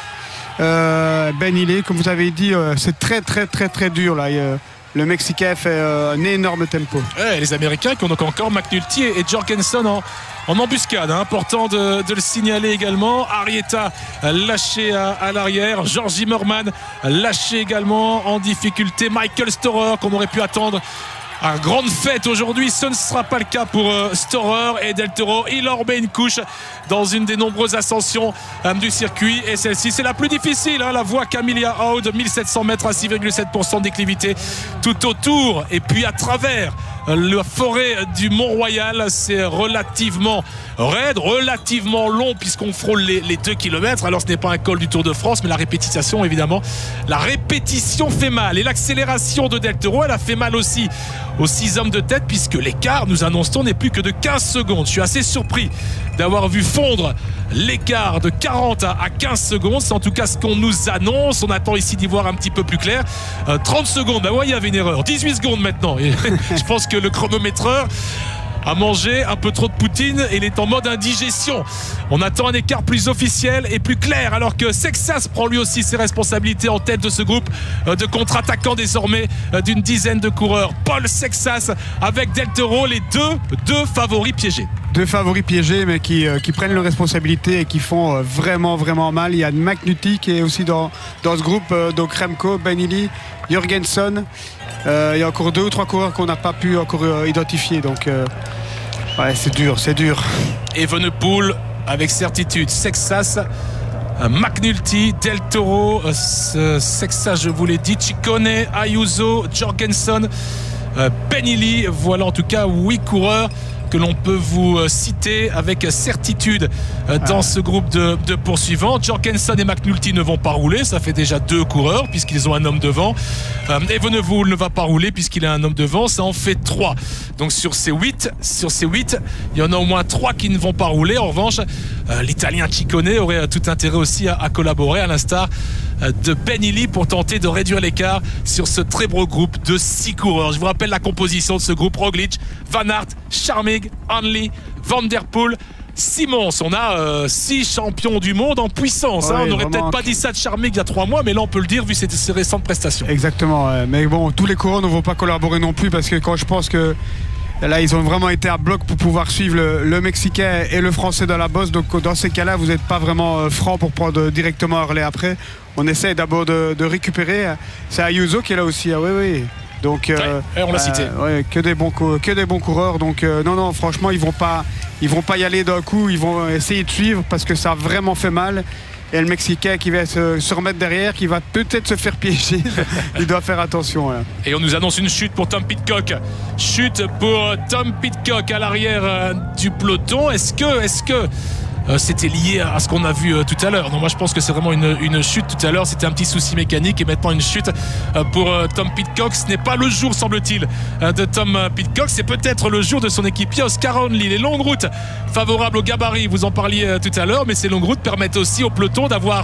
Euh, Ben Healy, comme vous avez dit, euh, c'est très très très très dur là. Euh, le Mexicain fait euh, un énorme tempo. Ouais, les Américains qui ont donc encore McNulty et, et Jorgensen en, en embuscade. Hein. Important de, de le signaler également. Arieta lâché à, à l'arrière. George Zimmerman lâché également en difficulté. Michael Storer qu'on aurait pu attendre à grande fête aujourd'hui, ce ne sera pas le cas pour euh, Storer et Del Toro. Il en remet une couche dans une des nombreuses ascensions euh, du circuit, et celle-ci c'est la plus difficile, hein, la voie Camellia Aude, mille sept cents mètres à six virgule sept pour cent de déclivité tout autour et puis à travers euh, la forêt du Mont-Royal. C'est relativement raide, relativement long puisqu'on frôle les, les deux kilomètres. Alors ce n'est pas un col du Tour de France, mais la répétition évidemment, la répétition fait mal, et l'accélération de Del Toro elle a fait mal aussi aux six hommes de tête, puisque l'écart, nous annonçons, n'est plus que de quinze secondes. Je suis assez surpris d'avoir vu fondre l'écart de quarante à quinze secondes. C'est en tout cas ce qu'on nous annonce. On attend ici d'y voir un petit peu plus clair. euh, trente secondes, bah ouais, il y avait une erreur. dix-huit secondes maintenant, et je pense que le chronométreur a mangé un peu trop de poutine et il est en mode indigestion. On attend un écart plus officiel et plus clair, alors que Sexas prend lui aussi ses responsabilités en tête de ce groupe de contre-attaquants désormais d'une dizaine de coureurs. Paul Sexas avec Del Toro, les deux, deux favoris piégés. Deux favoris piégés, mais qui, euh, qui prennent leurs responsabilités et qui font euh, vraiment vraiment mal. Il y a McNulty qui est aussi dans, dans ce groupe, euh, donc Remco, Ben Healy, Jürgensen. Euh, il y a encore deux ou trois coureurs qu'on n'a pas pu encore euh, identifier, donc euh, ouais, c'est dur, c'est dur. Evenepoel avec certitude, Sexas, euh, McNulty, Del Toro, euh, Sexas je vous l'ai dit, Ciccone, Ayuso, Jorgensen, euh, Ben Healy. Voilà en tout cas huit coureurs que l'on peut vous citer avec certitude dans ce groupe de, de poursuivants. Jorgensen et McNulty ne vont pas rouler, ça fait déjà deux coureurs puisqu'ils ont un homme devant. euh, Evenepoel ne va pas rouler puisqu'il a un homme devant, ça en fait trois. Donc sur ces huit, sur ces huit, il y en a au moins trois qui ne vont pas rouler. En revanche, euh, l'Italien Ciccone aurait tout intérêt aussi à, à collaborer, à l'instar de Ben Healy, pour tenter de réduire l'écart sur ce très beau groupe de six coureurs. Je vous rappelle la composition de ce groupe: Roglic, Van Aert, Charmig, Hanley, Van Der Poel, Simons. On a euh, six champions du monde en puissance. Ouais, hein. On n'aurait peut-être pas que... dit ça de Charmig il y a trois mois, mais là on peut le dire vu ses, ses récentes prestations. Exactement, ouais. Mais bon, tous les coureurs ne vont pas collaborer non plus, parce que quand je pense que là, ils ont vraiment été à bloc pour pouvoir suivre le, le Mexicain et le Français dans la bosse. Donc, dans ces cas-là, vous n'êtes pas vraiment euh, franc pour prendre directement un relais après. On essaie d'abord de, de récupérer. C'est Ayuso qui est là aussi. Ah, oui, oui. Donc, euh, ouais, on l'a cité. Euh, ouais, que, des bons, que des bons coureurs. Donc, euh, non, non, franchement, ils ne vont, ils vont pas y aller d'un coup. Ils vont essayer de suivre parce que ça a vraiment fait mal. Et le Mexicain qui va se, se remettre derrière, qui va peut-être se faire piéger. Il doit faire attention. Là. Et on nous annonce une chute pour Tom Pidcock. Chute pour Tom Pidcock à l'arrière euh, du peloton. Est-ce que, est-ce que euh, c'était lié à ce qu'on a vu euh, tout à l'heure? Non, moi je pense que c'est vraiment une, une chute tout à l'heure. C'était un petit souci mécanique et maintenant une chute euh, pour euh, Tom Pidcock. Ce n'est pas le jour, semble-t-il, euh, de Tom Pidcock. C'est peut-être le jour de son équipier Oscar Hanley. Les longues routes favorables au gabarit, vous en parliez euh, tout à l'heure, mais ces longues routes permettent aussi au peloton d'avoir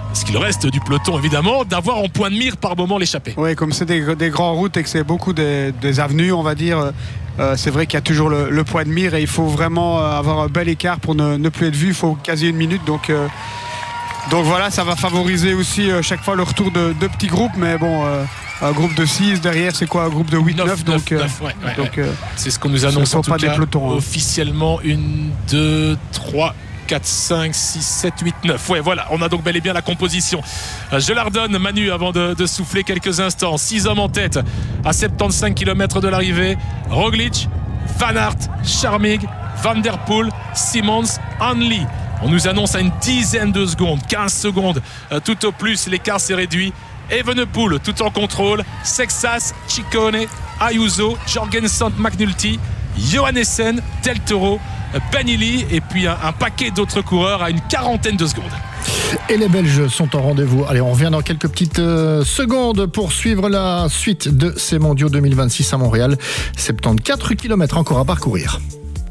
ce qu'il reste du peloton évidemment, d'avoir en point de mire par moment l'échappée. Oui, comme c'est des, des grandes routes et que c'est beaucoup des, des avenues, on va dire, euh, c'est vrai qu'il y a toujours le, le point de mire et il faut vraiment avoir un bel écart pour ne, ne plus être vu. Il faut quasi une minute. Donc, euh, donc voilà, ça va favoriser aussi euh, chaque fois le retour de, de petits groupes. Mais bon, euh, un groupe de six, derrière, c'est quoi? Un groupe de huit, neuf. Donc, euh, neuf, ouais, ouais, donc ouais. Euh, c'est ce qu'on nous annonce en tout pas cas des pelotons, hein. Officiellement. Une, deux, trois, quatre, cinq, six, sept, huit, neuf. Ouais, voilà, on a donc bel et bien la composition. Je la redonne, Manu, avant de, de souffler quelques instants. six hommes en tête à soixante-quinze kilomètres de l'arrivée. Roglic, Van Aert, Charmig, Van der Poel, Simons, Hanley. On nous annonce à une dizaine de secondes, quinze secondes, euh, tout au plus, l'écart s'est réduit. Evenepoel tout en contrôle, Sexas, Ciccone, Ayuso, Jorgensen, McNulty, Johannessen, Del Toro, Benili et puis un, un paquet d'autres coureurs à une quarantaine de secondes. Et les Belges sont en rendez-vous. Allez, on revient dans quelques petites euh, secondes pour suivre la suite de ces mondiaux deux mille vingt-six à Montréal. soixante-quatorze kilomètres encore à parcourir.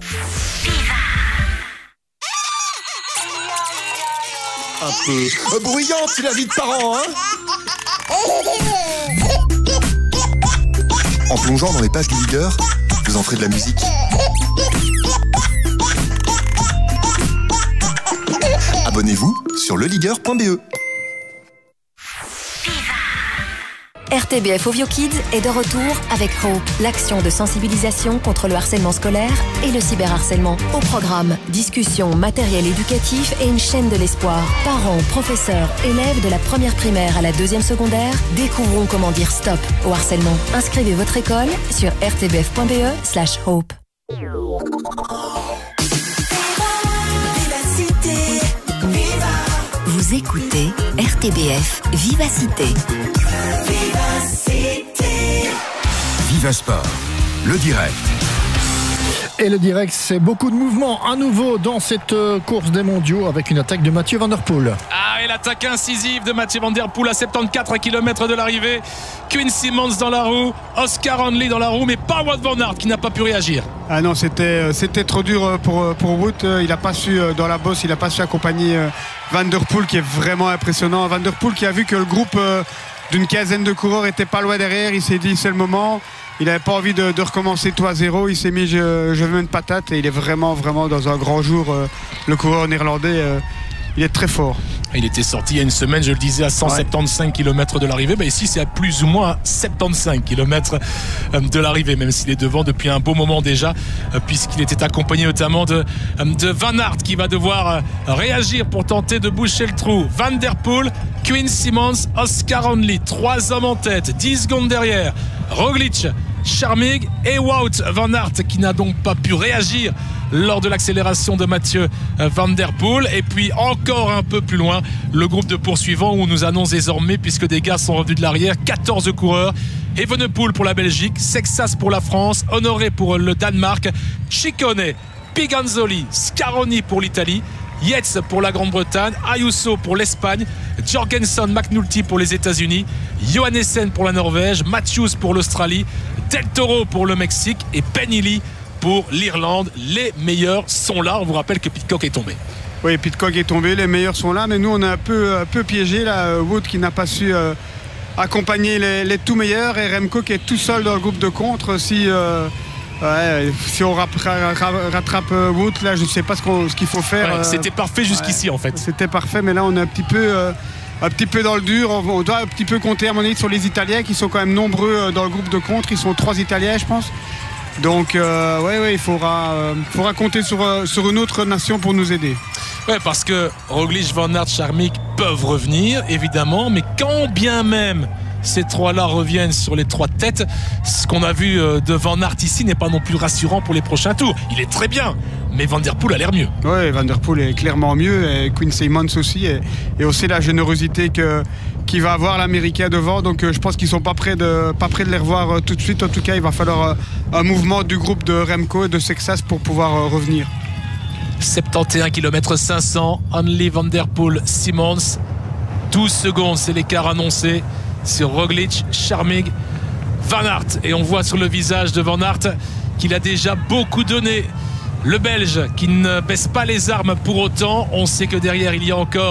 Un peu bruyante, c'est la vie de parents, hein? En plongeant dans les pages du leader, vous en ferez de la musique. Abonnez-vous sur le leader point b e. R T B F Ovio Kids est de retour avec Hope, l'action de sensibilisation contre le harcèlement scolaire et le cyberharcèlement. Au programme, discussion, matériel éducatif et une chaîne de l'espoir. Parents, professeurs, élèves de la première primaire à la deuxième secondaire découvrons comment dire stop au harcèlement. Inscrivez votre école sur r t b f point b e slash hope. Vous écoutez R T B F Vivacité. Viva Sport, le direct. Et le direct, c'est beaucoup de mouvements à nouveau dans cette course des mondiaux avec une attaque de Mathieu Van Der Poel. Ah, et l'attaque incisive de Mathieu Van Der Poel à soixante-quatorze kilomètres de l'arrivée. Quinn Simmons dans la roue, Oscar Hanley dans la roue, mais pas Wout van Aert qui n'a pas pu réagir. Ah non, c'était, c'était trop dur pour, pour Wout. Il n'a pas su, dans la bosse, il n'a pas su accompagner Van Der Poel qui est vraiment impressionnant. Van Der Poel qui a vu que le groupe d'une quinzaine de coureurs était pas loin derrière. Il s'est dit c'est le moment. Il n'avait pas envie de, de recommencer tout à zéro. Il s'est mis je, je veux une patate et il est vraiment vraiment dans un grand jour. Euh, le coureur néerlandais, euh, il est très fort. Il était sorti il y a une semaine, je le disais, à cent soixante-quinze kilomètres de l'arrivée. Ben ici, c'est à plus ou moins soixante-quinze kilomètres de l'arrivée, même s'il est devant depuis un beau moment déjà, puisqu'il était accompagné notamment de, de Van Aert qui va devoir réagir pour tenter de boucher le trou. Van Der Poel, Quinn Simmons, Oscar Hanley, trois hommes en tête, dix secondes derrière. Roglic, Charmig et Wout van Aert qui n'a donc pas pu réagir lors de l'accélération de Mathieu Van Der Poel. Et puis encore un peu plus loin, le groupe de poursuivants où on nous annonce désormais, puisque des gars sont revenus de l'arrière, quatorze coureurs. Evenepoel pour la Belgique, Sexas pour la France, Honoré pour le Danemark, Ciccone, Piganzoli, Scaroni pour l'Italie, Yates pour la Grande-Bretagne, Ayuso pour l'Espagne, Jorgensen, McNulty pour les États-Unis, Johannessen pour la Norvège, Matthews pour l'Australie, Del Toro pour le Mexique et Benili pour l'Irlande. Les meilleurs sont là. On vous rappelle que Pidcock est tombé. Oui, Pidcock est tombé, les meilleurs sont là, mais nous on est un peu, un peu piégé là. Wout qui n'a pas su euh, accompagner les, les tout meilleurs et Remco qui est tout seul dans le groupe de contre. Si euh, Ouais, si on rattrape Wout, là, je ne sais pas ce, qu'on, ce qu'il faut faire. Ouais, c'était parfait jusqu'ici, ouais, en fait. C'était parfait, mais là, on est un petit peu, euh, un petit peu dans le dur. On, on doit un petit peu compter, à mon avis, sur les Italiens qui sont quand même nombreux dans le groupe de contre. Ils sont trois Italiens, je pense. Donc, euh, ouais, ouais, il faudra, euh, faudra compter sur, euh, sur une autre nation pour nous aider. Ouais, parce que Roglic, Van Aert, Charmig peuvent revenir, évidemment, mais quand bien même ces trois-là reviennent sur les trois têtes, ce qu'on a vu de Van Aert ici n'est pas non plus rassurant pour les prochains tours. Il est très bien, mais Van Der Poel a l'air mieux. Oui, Van Der Poel est clairement mieux, et Quinn Simmons aussi, et, et aussi la générosité que, qu'il va avoir l'Américain devant. Donc je pense qu'ils ne sont pas prêts, de, pas prêts de les revoir tout de suite. En tout cas, il va falloir un mouvement du groupe de Remco et de Sexas pour pouvoir revenir. soixante et onze kilomètres cinq cents, Hanley, Van Der Poel, Simmons. douze secondes, c'est l'écart annoncé sur Roglic, Charmig, Van Aert. Et on voit sur le visage de Van Aert qu'il a déjà beaucoup donné. Le Belge qui ne baisse pas les armes pour autant. On sait que derrière il y a encore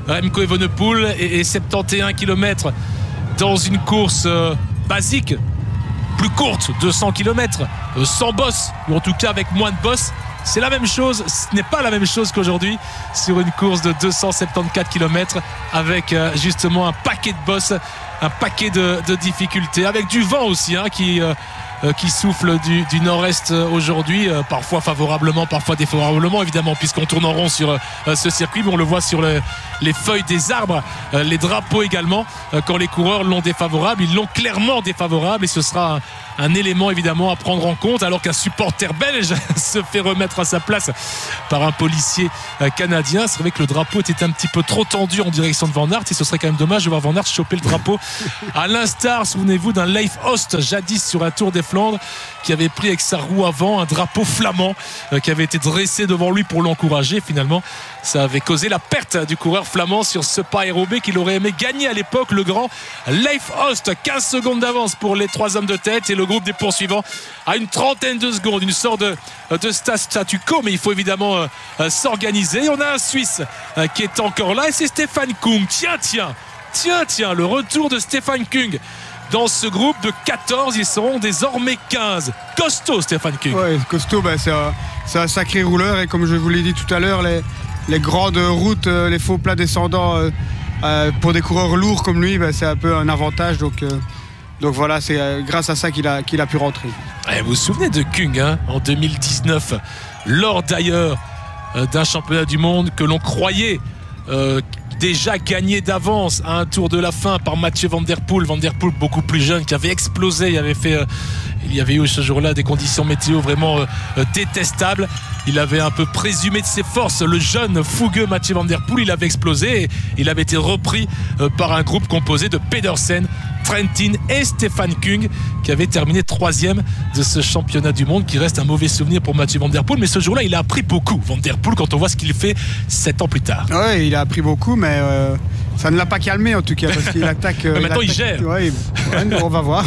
Remco Evenepoel et, et soixante et onze kilomètres dans une course euh, basique, plus courte, deux cents kilomètres, euh, sans boss, ou en tout cas avec moins de boss. C'est la même chose, ce n'est pas la même chose qu'aujourd'hui sur une course de deux cent soixante-quatorze kilomètres avec euh, justement un paquet de boss, un paquet de, de difficultés, avec du vent aussi hein, qui, euh, euh, qui souffle du, du nord-est aujourd'hui, euh, parfois favorablement, parfois défavorablement évidemment, puisqu'on tourne en rond sur euh, ce circuit, mais on le voit sur le, les feuilles des arbres, euh, les drapeaux également, euh, quand les coureurs l'ont défavorable, ils l'ont clairement défavorable et ce sera un, un élément évidemment à prendre en compte, alors qu'un supporter belge se fait remettre à sa place par un policier euh, canadien. C'est vrai que le drapeau était un petit peu trop tendu en direction de Van Aert et ce serait quand même dommage de voir Van Aert choper le drapeau à l'instar, souvenez-vous, d'un Leif Host jadis sur un Tour des Flandres qui avait pris avec sa roue avant un drapeau flamand euh, qui avait été dressé devant lui pour l'encourager. Finalement ça avait causé la perte du coureur flamand sur ce pas aérobé qu'il aurait aimé gagner à l'époque, le grand Leif Host. Quinze secondes d'avance pour les trois hommes de tête et le groupe des poursuivants à une trentaine de secondes, une sorte de, de statu quo, mais il faut évidemment euh, euh, s'organiser. On a un Suisse euh, qui est encore là et c'est Stefan Kung. Tiens, tiens, tiens, tiens, le retour de Stefan Kung dans ce groupe de quatorze, ils seront désormais quinze. Costaud Stefan Kung. Ouais, costaud, bah, c'est, un, c'est un sacré rouleur et comme je vous l'ai dit tout à l'heure, les, les grandes routes, euh, les faux plats descendants euh, euh, pour des coureurs lourds comme lui, bah, c'est un peu un avantage. Donc, euh, donc voilà, c'est euh, grâce à ça qu'il a, qu'il a pu rentrer. Et vous vous souvenez de Kung hein, en deux mille dix-neuf, lors d'ailleurs euh, d'un championnat du monde que l'on croyait euh, déjà gagné d'avance à un tour de la fin par Mathieu Van Der Poel. Van Der Poel beaucoup plus jeune, qui avait explosé, il avait fait, euh, il y avait eu ce jour-là des conditions météo vraiment euh, euh, détestables. Il avait un peu présumé de ses forces, le jeune fougueux Mathieu Van Der Poel, il avait explosé et il avait été repris euh, par un groupe composé de Pedersen, Trentin et Stefan Kung, qui avait terminé troisième de ce championnat du monde, qui reste un mauvais souvenir pour Mathieu Van Der Poel. Mais ce jour-là, il a appris beaucoup, Van Der Poel, quand on voit ce qu'il fait sept ans plus tard. Oui, il a appris beaucoup, mais euh, ça ne l'a pas calmé en tout cas, parce qu'il attaque. Euh, mais maintenant, il, attaque, il gère. Ouais, ouais, on va voir.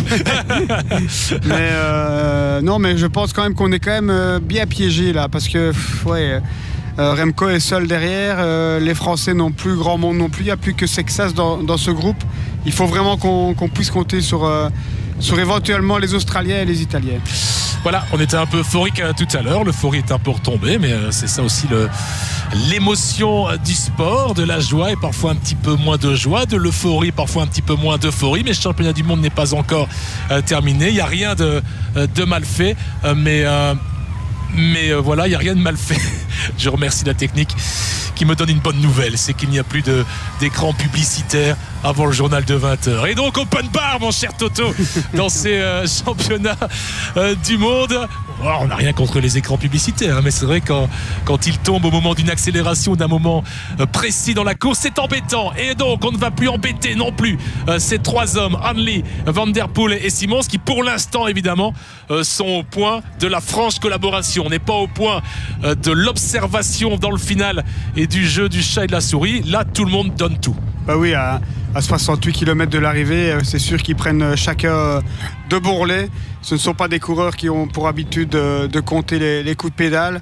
mais euh, non, mais je pense quand même qu'on est quand même euh, bien piégé là, parce que ouais. Euh, Remco est seul derrière, euh, les Français n'ont plus grand monde non plus, il n'y a plus que Sexas dans, dans ce groupe. Il faut vraiment qu'on, qu'on puisse compter sur, euh, sur éventuellement les Australiens et les Italiens. Voilà, on était un peu euphorique euh, tout à l'heure, l'euphorie est un peu retombée, mais euh, c'est ça aussi le, l'émotion euh, du sport, de la joie et parfois un petit peu moins de joie, de l'euphorie, parfois un petit peu moins d'euphorie, mais le championnat du monde n'est pas encore euh, terminé, il n'y a rien de, euh, de mal fait, euh, mais... Euh, Mais euh, voilà, il n'y a rien de mal fait. Je remercie la technique qui me donne une bonne nouvelle, c'est qu'il n'y a plus de, d'écran publicitaire avant le journal de vingt heures. Et donc open bar, mon cher Toto, dans ces euh, championnats euh, du monde. Oh, on n'a rien contre les écrans publicitaires, hein, mais c'est vrai quand, quand ils tombent au moment d'une accélération, d'un moment euh, précis dans la course, c'est embêtant. Et donc on ne va plus embêter non plus euh, ces trois hommes, Hanley, Van Der Poel et Simons, qui pour l'instant évidemment euh, sont au point de la franche collaboration. On n'est pas au point euh, de l'observation dans le final et du jeu du chat et de la souris. Là tout le monde donne tout. Bah oui, à, à soixante-huit kilomètres de l'arrivée, c'est sûr qu'ils prennent chacun de bons relais. Ce ne sont pas des coureurs qui ont pour habitude de, de compter les, les coups de pédale.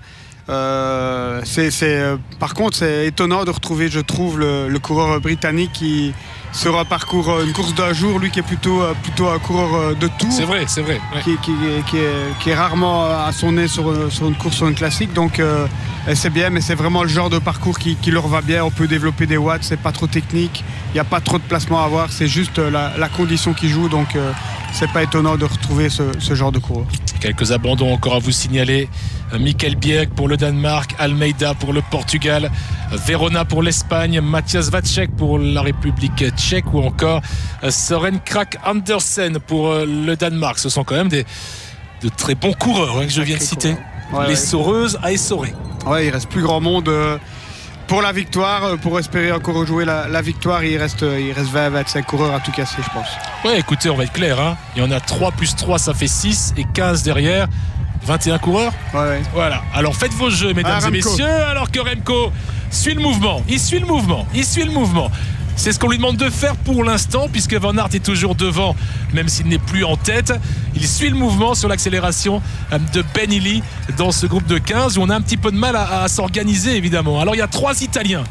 Euh, c'est, c'est, par contre, c'est étonnant de retrouver, je trouve, le, le coureur britannique qui sur un parcours, une course d'un jour, lui qui est plutôt, plutôt un coureur de tour. C'est vrai, c'est vrai. Ouais. Qui, qui, qui, est, qui est rarement à son nez sur, sur une course, sur une classique. Donc euh, c'est bien, mais c'est vraiment le genre de parcours qui, qui leur va bien. On peut développer des watts, c'est pas trop technique. Il n'y a pas trop de placement à avoir. C'est juste la, la condition qui joue. Donc euh, c'est pas étonnant de retrouver ce, ce genre de coureur. Quelques abandons encore à vous signaler. Michael Bjerg pour le Danemark, Almeida pour le Portugal, Verona pour l'Espagne, Matthias Vacek pour la République tchèque ou encore Søren Kragh Andersen pour le Danemark. Ce sont quand même des, de très bons coureurs hein, que je viens de citer. Ouais, les ouais. Saureuses à essorer. Ouais, il reste plus grand monde euh, pour la victoire, pour espérer encore rejouer la, la victoire. Il reste, il reste vingt à vingt-cinq coureurs à tout casser, je pense. Ouais, écoutez, on va être clair. Hein. Il y en a trois plus trois, ça fait six et quinze derrière. vingt et un coureurs. Ouais, ouais. Voilà. Alors faites vos jeux, mesdames ah, et messieurs. Alors que Remco suit le mouvement. Il suit le mouvement. Il suit le mouvement. C'est ce qu'on lui demande de faire pour l'instant, puisque Van Aert est toujours devant, même s'il n'est plus en tête. Il suit le mouvement sur l'accélération de Ben Illy dans ce groupe de quinze, où on a un petit peu de mal à, à s'organiser, évidemment. Alors il y a trois Italiens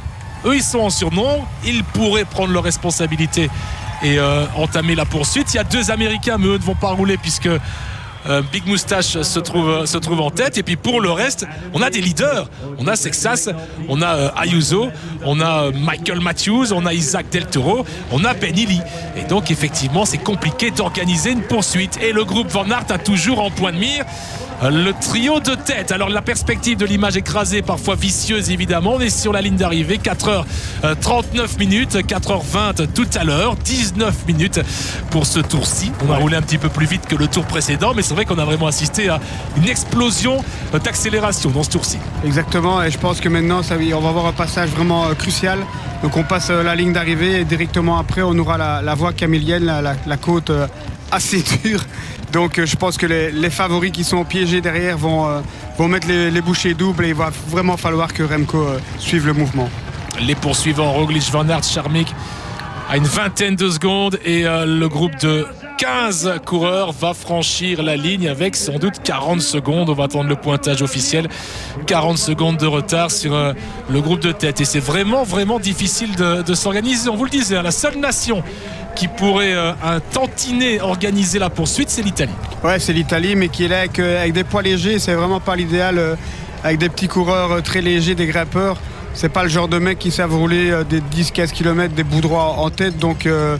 Eux, ils sont en surnombre. Ils pourraient prendre leurs responsabilités et euh, entamer la poursuite. Il y a deux Américains, mais eux ne vont pas rouler puisque euh, Big Moustache se trouve, se trouve en tête. Et puis pour le reste, on a des leaders. On a Sexas, on a euh, Ayuso, on a euh, Michael Matthews, on a Isaac Del Toro, on a Ben Ely. Et donc effectivement, c'est compliqué d'organiser une poursuite. Et le groupe Van Aert a toujours en point de mire le trio de tête. Alors la perspective de l'image écrasée, parfois vicieuse évidemment. On est sur la ligne d'arrivée, quatre heures trente-neuf minutes, quatre heures vingt tout à l'heure, dix-neuf minutes pour ce tour-ci. On a roulé un petit peu plus vite que le tour précédent, mais c'est vrai qu'on a vraiment assisté à une explosion d'accélération dans ce tour-ci. Exactement, et je pense que maintenant ça, on va avoir un passage vraiment crucial. Donc on passe la ligne d'arrivée et directement après on aura la, la voie camilienne, la, la, la côte assez dure. Donc je pense que les, les favoris qui sont piégés derrière vont, euh, vont mettre les, les bouchées doubles et il va vraiment falloir que Remco euh, suive le mouvement. Les poursuivants, Roglic, Van Aert, Charmik à une vingtaine de secondes et euh, le groupe de quinze coureurs va franchir la ligne avec sans doute quarante secondes. On va attendre le pointage officiel. quarante secondes de retard sur euh, le groupe de tête et c'est vraiment vraiment difficile de, de s'organiser. On vous le disait, hein, la seule nation qui pourrait euh, un tantinet organiser la poursuite, c'est l'Italie. Ouais, c'est l'Italie, mais qui est là avec, euh, avec des poids légers. C'est vraiment pas l'idéal euh, avec des petits coureurs euh, très légers, des grimpeurs. C'est pas le genre de mecs qui savent rouler euh, des dix quinze kilomètres, des bouts droits en tête. Donc, euh,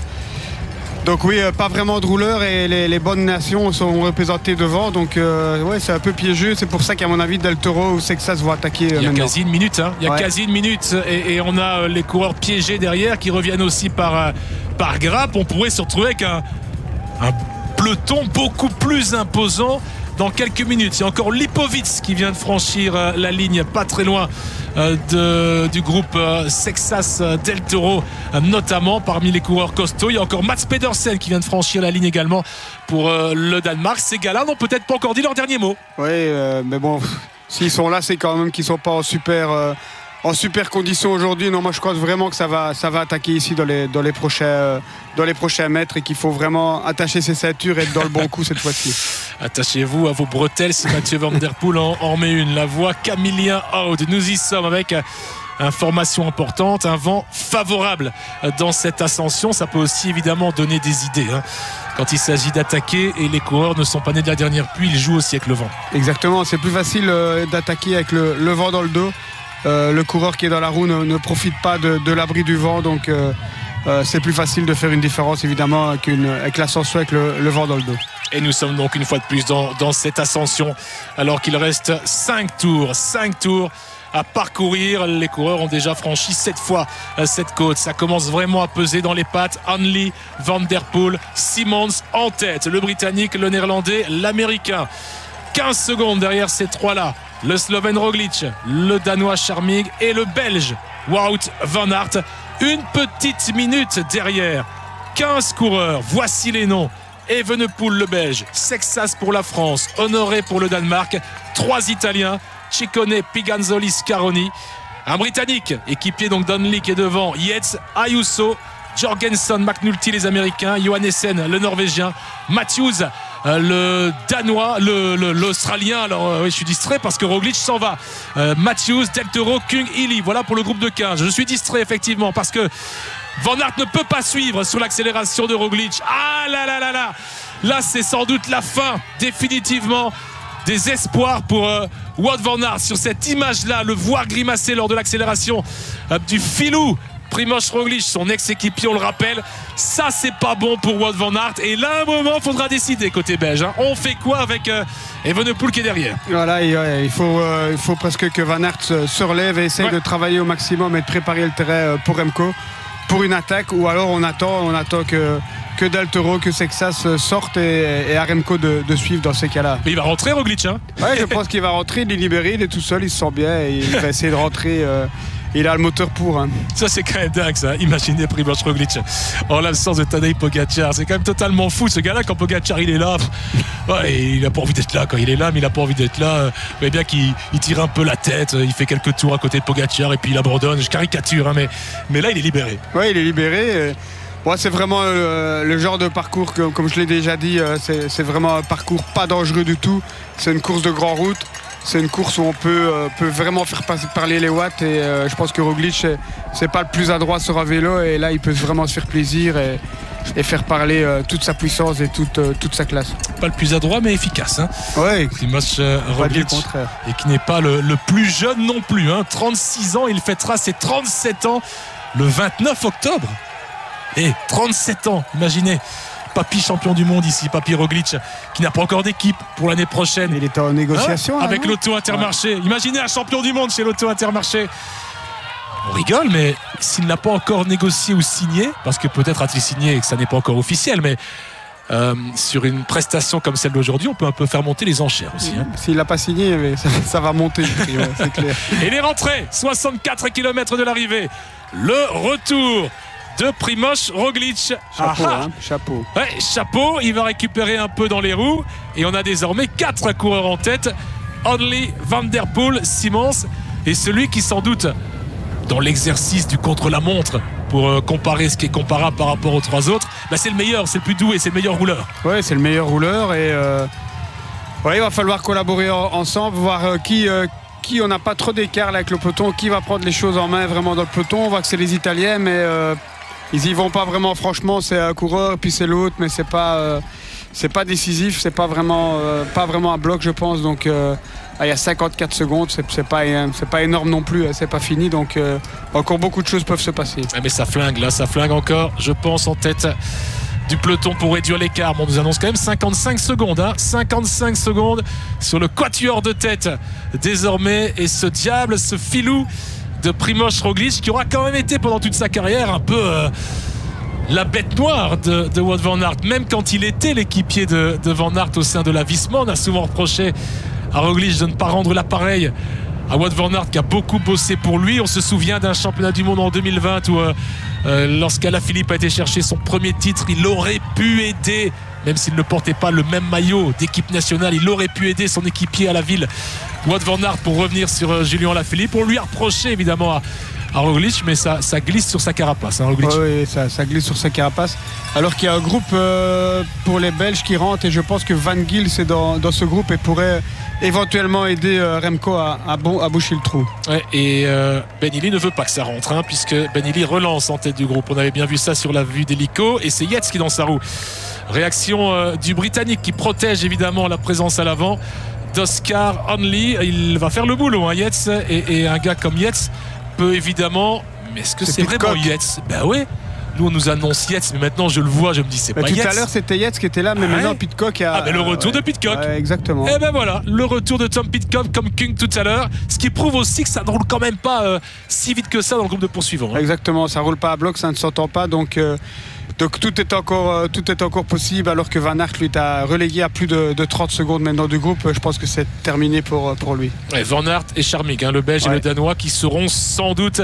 donc oui, euh, pas vraiment de rouleurs et les, les bonnes nations sont représentées devant. Donc euh, ouais, c'est un peu piégeux. C'est pour ça qu'à mon avis, Del Toro ou Sexas vont attaquer. Euh, Il y a maintenant. quasi une minute. Hein. Il y a ouais. quasi une minute et, et on a euh, les coureurs piégés derrière qui reviennent aussi par, euh, par grappe. On pourrait se retrouver avec un, un peloton beaucoup plus imposant dans quelques minutes. Il y a encore Lipovitz qui vient de franchir euh, la ligne pas très loin euh, de, du groupe euh, Sexas euh, Del Toro euh, notamment parmi les coureurs costauds. Il y a encore Mats Pedersen qui vient de franchir la ligne également pour euh, le Danemark. Ces gars-là n'ont peut-être pas encore dit leur dernier mot. Oui, euh, mais bon, s'ils sont là, c'est quand même qu'ils ne sont pas en super... Euh... en super condition aujourd'hui. Non, moi je crois vraiment que ça va, ça va attaquer ici dans les, dans les, prochains, euh, dans les prochains mètres et qu'il faut vraiment attacher ses ceintures et être dans le bon coup cette fois-ci. Attachez-vous à vos bretelles si Mathieu Van Der Poel en, en met une. La voie Camillien Aude. Nous y sommes avec information importante, un vent favorable dans cette ascension. Ça peut aussi évidemment donner des idées. Hein. Quand il s'agit d'attaquer et les coureurs ne sont pas nés de la dernière pluie, ils jouent aussi avec le vent. Exactement, c'est plus facile euh, d'attaquer avec le, le vent dans le dos. Euh, le coureur qui est dans la roue ne, ne profite pas de, de l'abri du vent, donc euh, euh, c'est plus facile de faire une différence évidemment avec, une, avec l'ascension avec le, le vent dans le dos. Et nous sommes donc une fois de plus dans, dans cette ascension alors qu'il reste cinq tours cinq tours à parcourir. Les coureurs ont déjà franchi sept fois cette côte. Ça commence vraiment à peser dans les pattes. Hanley, Van Der Poel, Simmons en tête, le Britannique, le Néerlandais, l'Américain. quinze secondes derrière ces trois-là, le Slovène Roglic, le Danois Charmig et le Belge Wout van Aert. Une petite minute derrière, quinze coureurs, voici les noms. Evenepoel le Belge, Sexas pour la France, Honoré pour le Danemark, trois Italiens, Ciccone, Piganzoli, Scaroni, un Britannique, équipier donc d'Hanley qui est devant, Yates, Ayuso, Jorgensen, McNulty les Américains, Johannessen le Norvégien, Matthews euh, le Danois, le, le, l'Australien. Alors euh, oui, je suis distrait parce que Roglic s'en va. Euh, Matthews, Del Toro, Kung, Ely. Voilà pour le groupe de quinze. Je suis distrait effectivement parce que Van Aert ne peut pas suivre sur l'accélération de Roglic. Ah là là là là. Là c'est sans doute la fin définitivement des espoirs pour euh, Wout van Aert sur cette image-là, le voir grimacer lors de l'accélération euh, du filou Primož Roglic, son ex-équipier, on le rappelle. Ça, c'est pas bon pour Wout van Aert. Et là, un moment, il faudra décider côté belge. Hein. On fait quoi avec euh, Evenepoel qui est derrière? Voilà, et, ouais, il, faut, euh, il faut presque que Van Aert se, se relève et essaye ouais. de travailler au maximum et de préparer le terrain pour Remco, pour une attaque. Ou alors, on attend, on attend que, que Del Toro, que Sexas sorte et, et à Remco de, de suivre dans ces cas-là. Mais il va rentrer, Roglic, hein? Ouais, je pense qu'il va rentrer, il est libéré, il est tout seul, il se sent bien et il va essayer de rentrer. Euh, Il a le moteur pour. Hein. Ça, c'est quand même dingue, ça. Imaginez Primož Roglic en l'absence de Tadej Pogačar. C'est quand même totalement fou, ce gars-là. Quand Pogačar, il est là, ouais, il n'a pas envie d'être là. Quand il est là, mais il n'a pas envie d'être là. Vous voyez bien qu'il il tire un peu la tête. Il fait quelques tours à côté de Pogačar et puis il abandonne. Je caricature, hein, mais, mais là, il est libéré. Oui, il est libéré. Ouais, c'est vraiment euh, le genre de parcours que, comme je l'ai déjà dit, euh, c'est, c'est vraiment un parcours pas dangereux du tout. C'est une course de grande route. c'est une course où on peut, euh, peut vraiment faire passer, parler les watts. Et euh, je pense que Roglic, c'est, c'est pas le plus adroit sur un vélo. Et là, il peut vraiment se faire plaisir et, et faire parler euh, toute sa puissance et toute, euh, toute sa classe. Pas le plus adroit, mais efficace. Hein. Ouais, Primož euh, Roglic, et qui n'est pas le, le plus jeune non plus. Hein. trente-six ans, il fêtera ses trente-sept ans le vingt-neuf octobre. Et trente-sept ans, imaginez. Papy champion du monde ici, Papy Roglic, qui n'a pas encore d'équipe pour l'année prochaine. Il est en négociation. Hein, avec hein, l'Auto Intermarché. Ouais. Imaginez un champion du monde chez l'Auto Intermarché. On rigole, mais s'il n'a pas encore négocié ou signé, parce que peut-être a-t-il signé et que ça n'est pas encore officiel, mais euh, sur une prestation comme celle d'aujourd'hui, on peut un peu faire monter les enchères aussi. Hein. S'il n'a pas signé, ça, ça va monter, ouais, c'est clair. Et les rentrées, soixante-quatre kilomètres de l'arrivée. Le retour de Primož Roglic. Chapeau, ah, hein, chapeau. Ouais, chapeau, il va récupérer un peu dans les roues. Et on a désormais quatre coureurs en tête. Only, Van Der Poel, Simons. Et celui qui sans doute, dans l'exercice du contre-la-montre, pour euh, comparer ce qui est comparable par rapport aux trois autres, bah c'est le meilleur, c'est le plus doué, c'est le meilleur rouleur. Ouais, c'est le meilleur rouleur. Et euh, ouais, il va falloir collaborer ensemble, voir euh, qui... Euh, qui on n'a pas trop d'écart là, avec le peloton, qui va prendre les choses en main vraiment dans le peloton. On voit que c'est les Italiens, mais euh, ils y vont pas vraiment franchement. C'est un coureur puis c'est l'autre, mais c'est pas euh, c'est pas décisif, c'est pas vraiment euh, pas vraiment un bloc, je pense. Donc euh, il y a cinquante-quatre secondes, c'est, c'est pas c'est pas énorme non plus, c'est pas fini. Donc euh, encore beaucoup de choses peuvent se passer. Mais ça flingue là, ça flingue encore, je pense, en tête du peloton pour réduire l'écart. Bon, on nous annonce quand même cinquante-cinq secondes, hein, cinquante-cinq secondes sur le quatuor de tête désormais. Et ce diable, ce filou de Primož Roglic, qui aura quand même été pendant toute sa carrière un peu euh, la bête noire de, de Wout van Aert. Même quand il était l'équipier de, de Van Aert au sein de la Visma, on a souvent reproché à Roglic de ne pas rendre l'appareil à Wout van Aert, qui a beaucoup bossé pour lui. On se souvient d'un championnat du monde en deux mille vingt où euh, euh, lorsqu'Alaphilippe a été chercher son premier titre, il aurait pu aider, même s'il ne portait pas le même maillot d'équipe nationale, il aurait pu aider son équipier à la ville, Wout van Aert, pour revenir sur euh, Julien Alaphilippe. On lui a reproché évidemment à, à Roglic, mais ça, ça glisse sur sa carapace, hein, Roglic. Oui, oui, ça, ça glisse sur sa carapace. Alors qu'il y a un groupe euh, pour les Belges qui rentre, et je pense que Van Gils est dans, dans ce groupe et pourrait éventuellement aider euh, Remco à, à, bon, à boucher le trou. Ouais, et euh, Ben Illy ne veut pas que ça rentre, hein, puisque Ben Illy relance en tête du groupe. On avait bien vu ça sur la vue d'hélico, et c'est Yates qui est dans sa roue. Réaction euh, du Britannique qui protège évidemment la présence à l'avant d'Oscar Only. Il va faire le boulot, hein, Yates, et, et un gars comme Yates peut évidemment... Mais est-ce que c'est, c'est vraiment Yates? Ben oui. Nous on nous annonce Yates, mais maintenant je le vois, je me dis c'est mais pas tout Yates. Tout à l'heure c'était Yates qui était là, mais ah maintenant ouais. Pidcock a... Ah ben le retour ouais. de Pidcock. Ouais, exactement. Et ben voilà, le retour de Tom Pidcock comme Kung tout à l'heure, ce qui prouve aussi que ça ne roule quand même pas euh, si vite que ça dans le groupe de poursuivants. Hein. Exactement, ça roule pas à bloc, ça ne s'entend pas, donc... Euh... Donc tout est, encore, euh, tout est encore possible, alors que Van Aert lui t'a relégué à plus de, de trente secondes maintenant du groupe. Je pense que c'est terminé pour, pour lui. Ouais, Van Aert et Charmig, hein, le Belge ouais. et le Danois, qui seront sans doute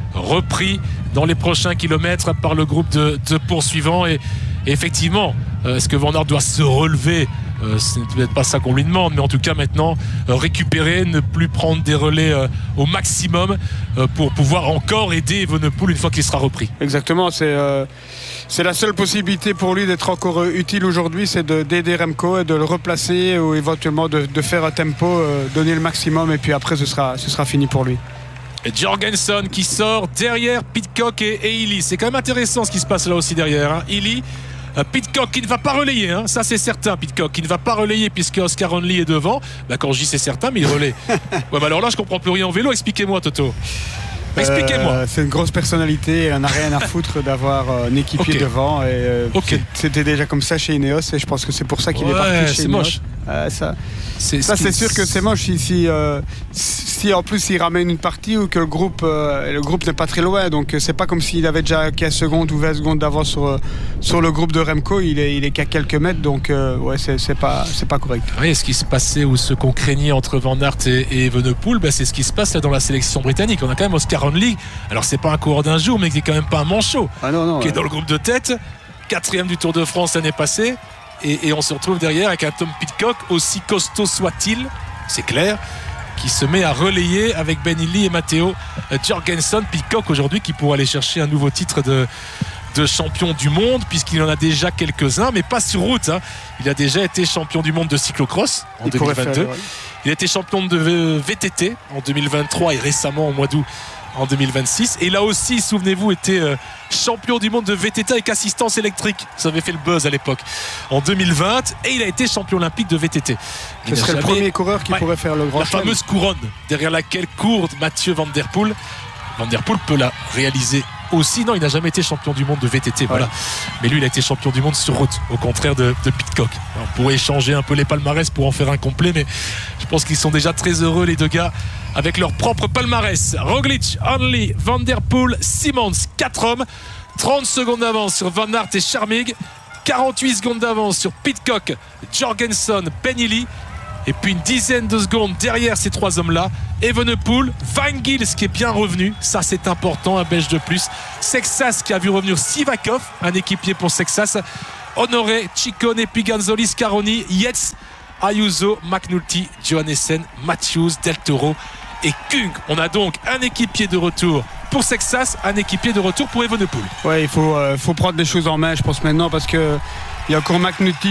repris dans les prochains kilomètres par le groupe de, de poursuivants. Et, et effectivement, euh, est-ce que Van Aert doit se relever? Euh, ce n'est peut-être pas ça qu'on lui demande, mais en tout cas maintenant euh, récupérer, ne plus prendre des relais euh, au maximum euh, pour pouvoir encore aider Evenepoel une fois qu'il sera repris. Exactement, c'est, euh, c'est la seule possibilité pour lui d'être encore euh, utile aujourd'hui, c'est de, d'aider Remco et de le replacer ou éventuellement de, de faire un tempo, euh, donner le maximum, et puis après ce sera, ce sera fini pour lui. Et Jorgensen qui sort derrière Pidcock et, et Illy. C'est quand même intéressant ce qui se passe là aussi derrière, hein. Illy, euh, Pidcock qui ne va pas relayer, hein. Ça c'est certain. Pidcock qui ne va pas relayer puisque Oscar Only est devant. Bah, quand je dis c'est certain, mais il relaie. Ouais, bah alors là je comprends plus rien en vélo. Expliquez-moi, Toto. Expliquez-moi. Euh, c'est une grosse personnalité, elle n'a rien à foutre d'avoir un équipier okay. devant. Et, euh, okay. C'était déjà comme ça chez Ineos, et je pense que c'est pour ça qu'il ouais, est parti chez c'est Ineos. Moche. Euh, ça, c'est, ça c'est sûr que c'est moche si, si, euh, si en plus il ramène une partie ou que le groupe, euh, le groupe n'est pas très loin. Donc c'est pas comme s'il avait déjà quinze secondes ou vingt secondes d'avance sur, sur le groupe de Remco. Il est, il est qu'à quelques mètres, donc euh, ouais, c'est, c'est, pas, c'est pas correct. Oui, ce qui se passait ou ce qu'on craignait entre Van Aert et, et Evenepoel, bah, c'est ce qui se passe là dans la sélection britannique. On a quand même Oscar Only. Alors c'est pas un coureur d'un jour, mais qui est quand même pas un manchot, ah non, non, qui ouais. est dans le groupe de tête, quatrième du Tour de France l'année passée. Et, et on se retrouve derrière avec un Tom Pidcock, aussi costaud soit-il, c'est clair, qui se met à relayer avec Ben Illy et Matteo Jorgensen. Pidcock aujourd'hui qui pourra aller chercher un nouveau titre de, de champion du monde, puisqu'il en a déjà quelques-uns, mais pas sur route. Hein. Il a déjà été champion du monde de cyclocross en il deux mille vingt-deux. Faire, ouais. Il a été champion de V T T en deux mille vingt-trois et récemment au mois d'août en deux mille vingt-six. Et là aussi, souvenez-vous, était euh, champion du monde de V T T avec assistance électrique. Ça avait fait le buzz à l'époque. En deux mille vingt, et il a été champion olympique de V T T. Ce serait jamais... le premier coureur qui ouais, pourrait faire le grand La chelem. fameuse couronne derrière laquelle court Mathieu Van Der Poel. Van Der Poel peut la réaliser aussi. Non, il n'a jamais été champion du monde de V T T. Ouais. Voilà. Mais lui, il a été champion du monde sur route, au contraire de, de Pidcock. Alors, on pourrait échanger un peu les palmarès pour en faire un complet, mais je pense qu'ils sont déjà très heureux, les deux gars, avec leur propre palmarès. Roglic, Hanley, Van Der Poel, Simons, quatre hommes. trente secondes d'avance sur Van Aert et Charmig. quarante-huit secondes d'avance sur Pidcock, Jorgensen, Ben Illy. Et puis une dizaine de secondes derrière ces trois hommes-là, Evenepoel, Van Gils qui est bien revenu, ça c'est important, un belge de plus. Sexas qui a vu revenir Sivakov, un équipier pour Sexas. Honoré, Ciccone, Piganzoli, Scaroni, Yates, Ayuso, McNulty, Johannessen, Matthews, Del Toro et Kung. On a donc un équipier de retour pour Sexas, un équipier de retour pour Evenepoel. Ouais, il faut, euh, faut prendre les choses en main, je pense maintenant, parce que il y a encore McNulty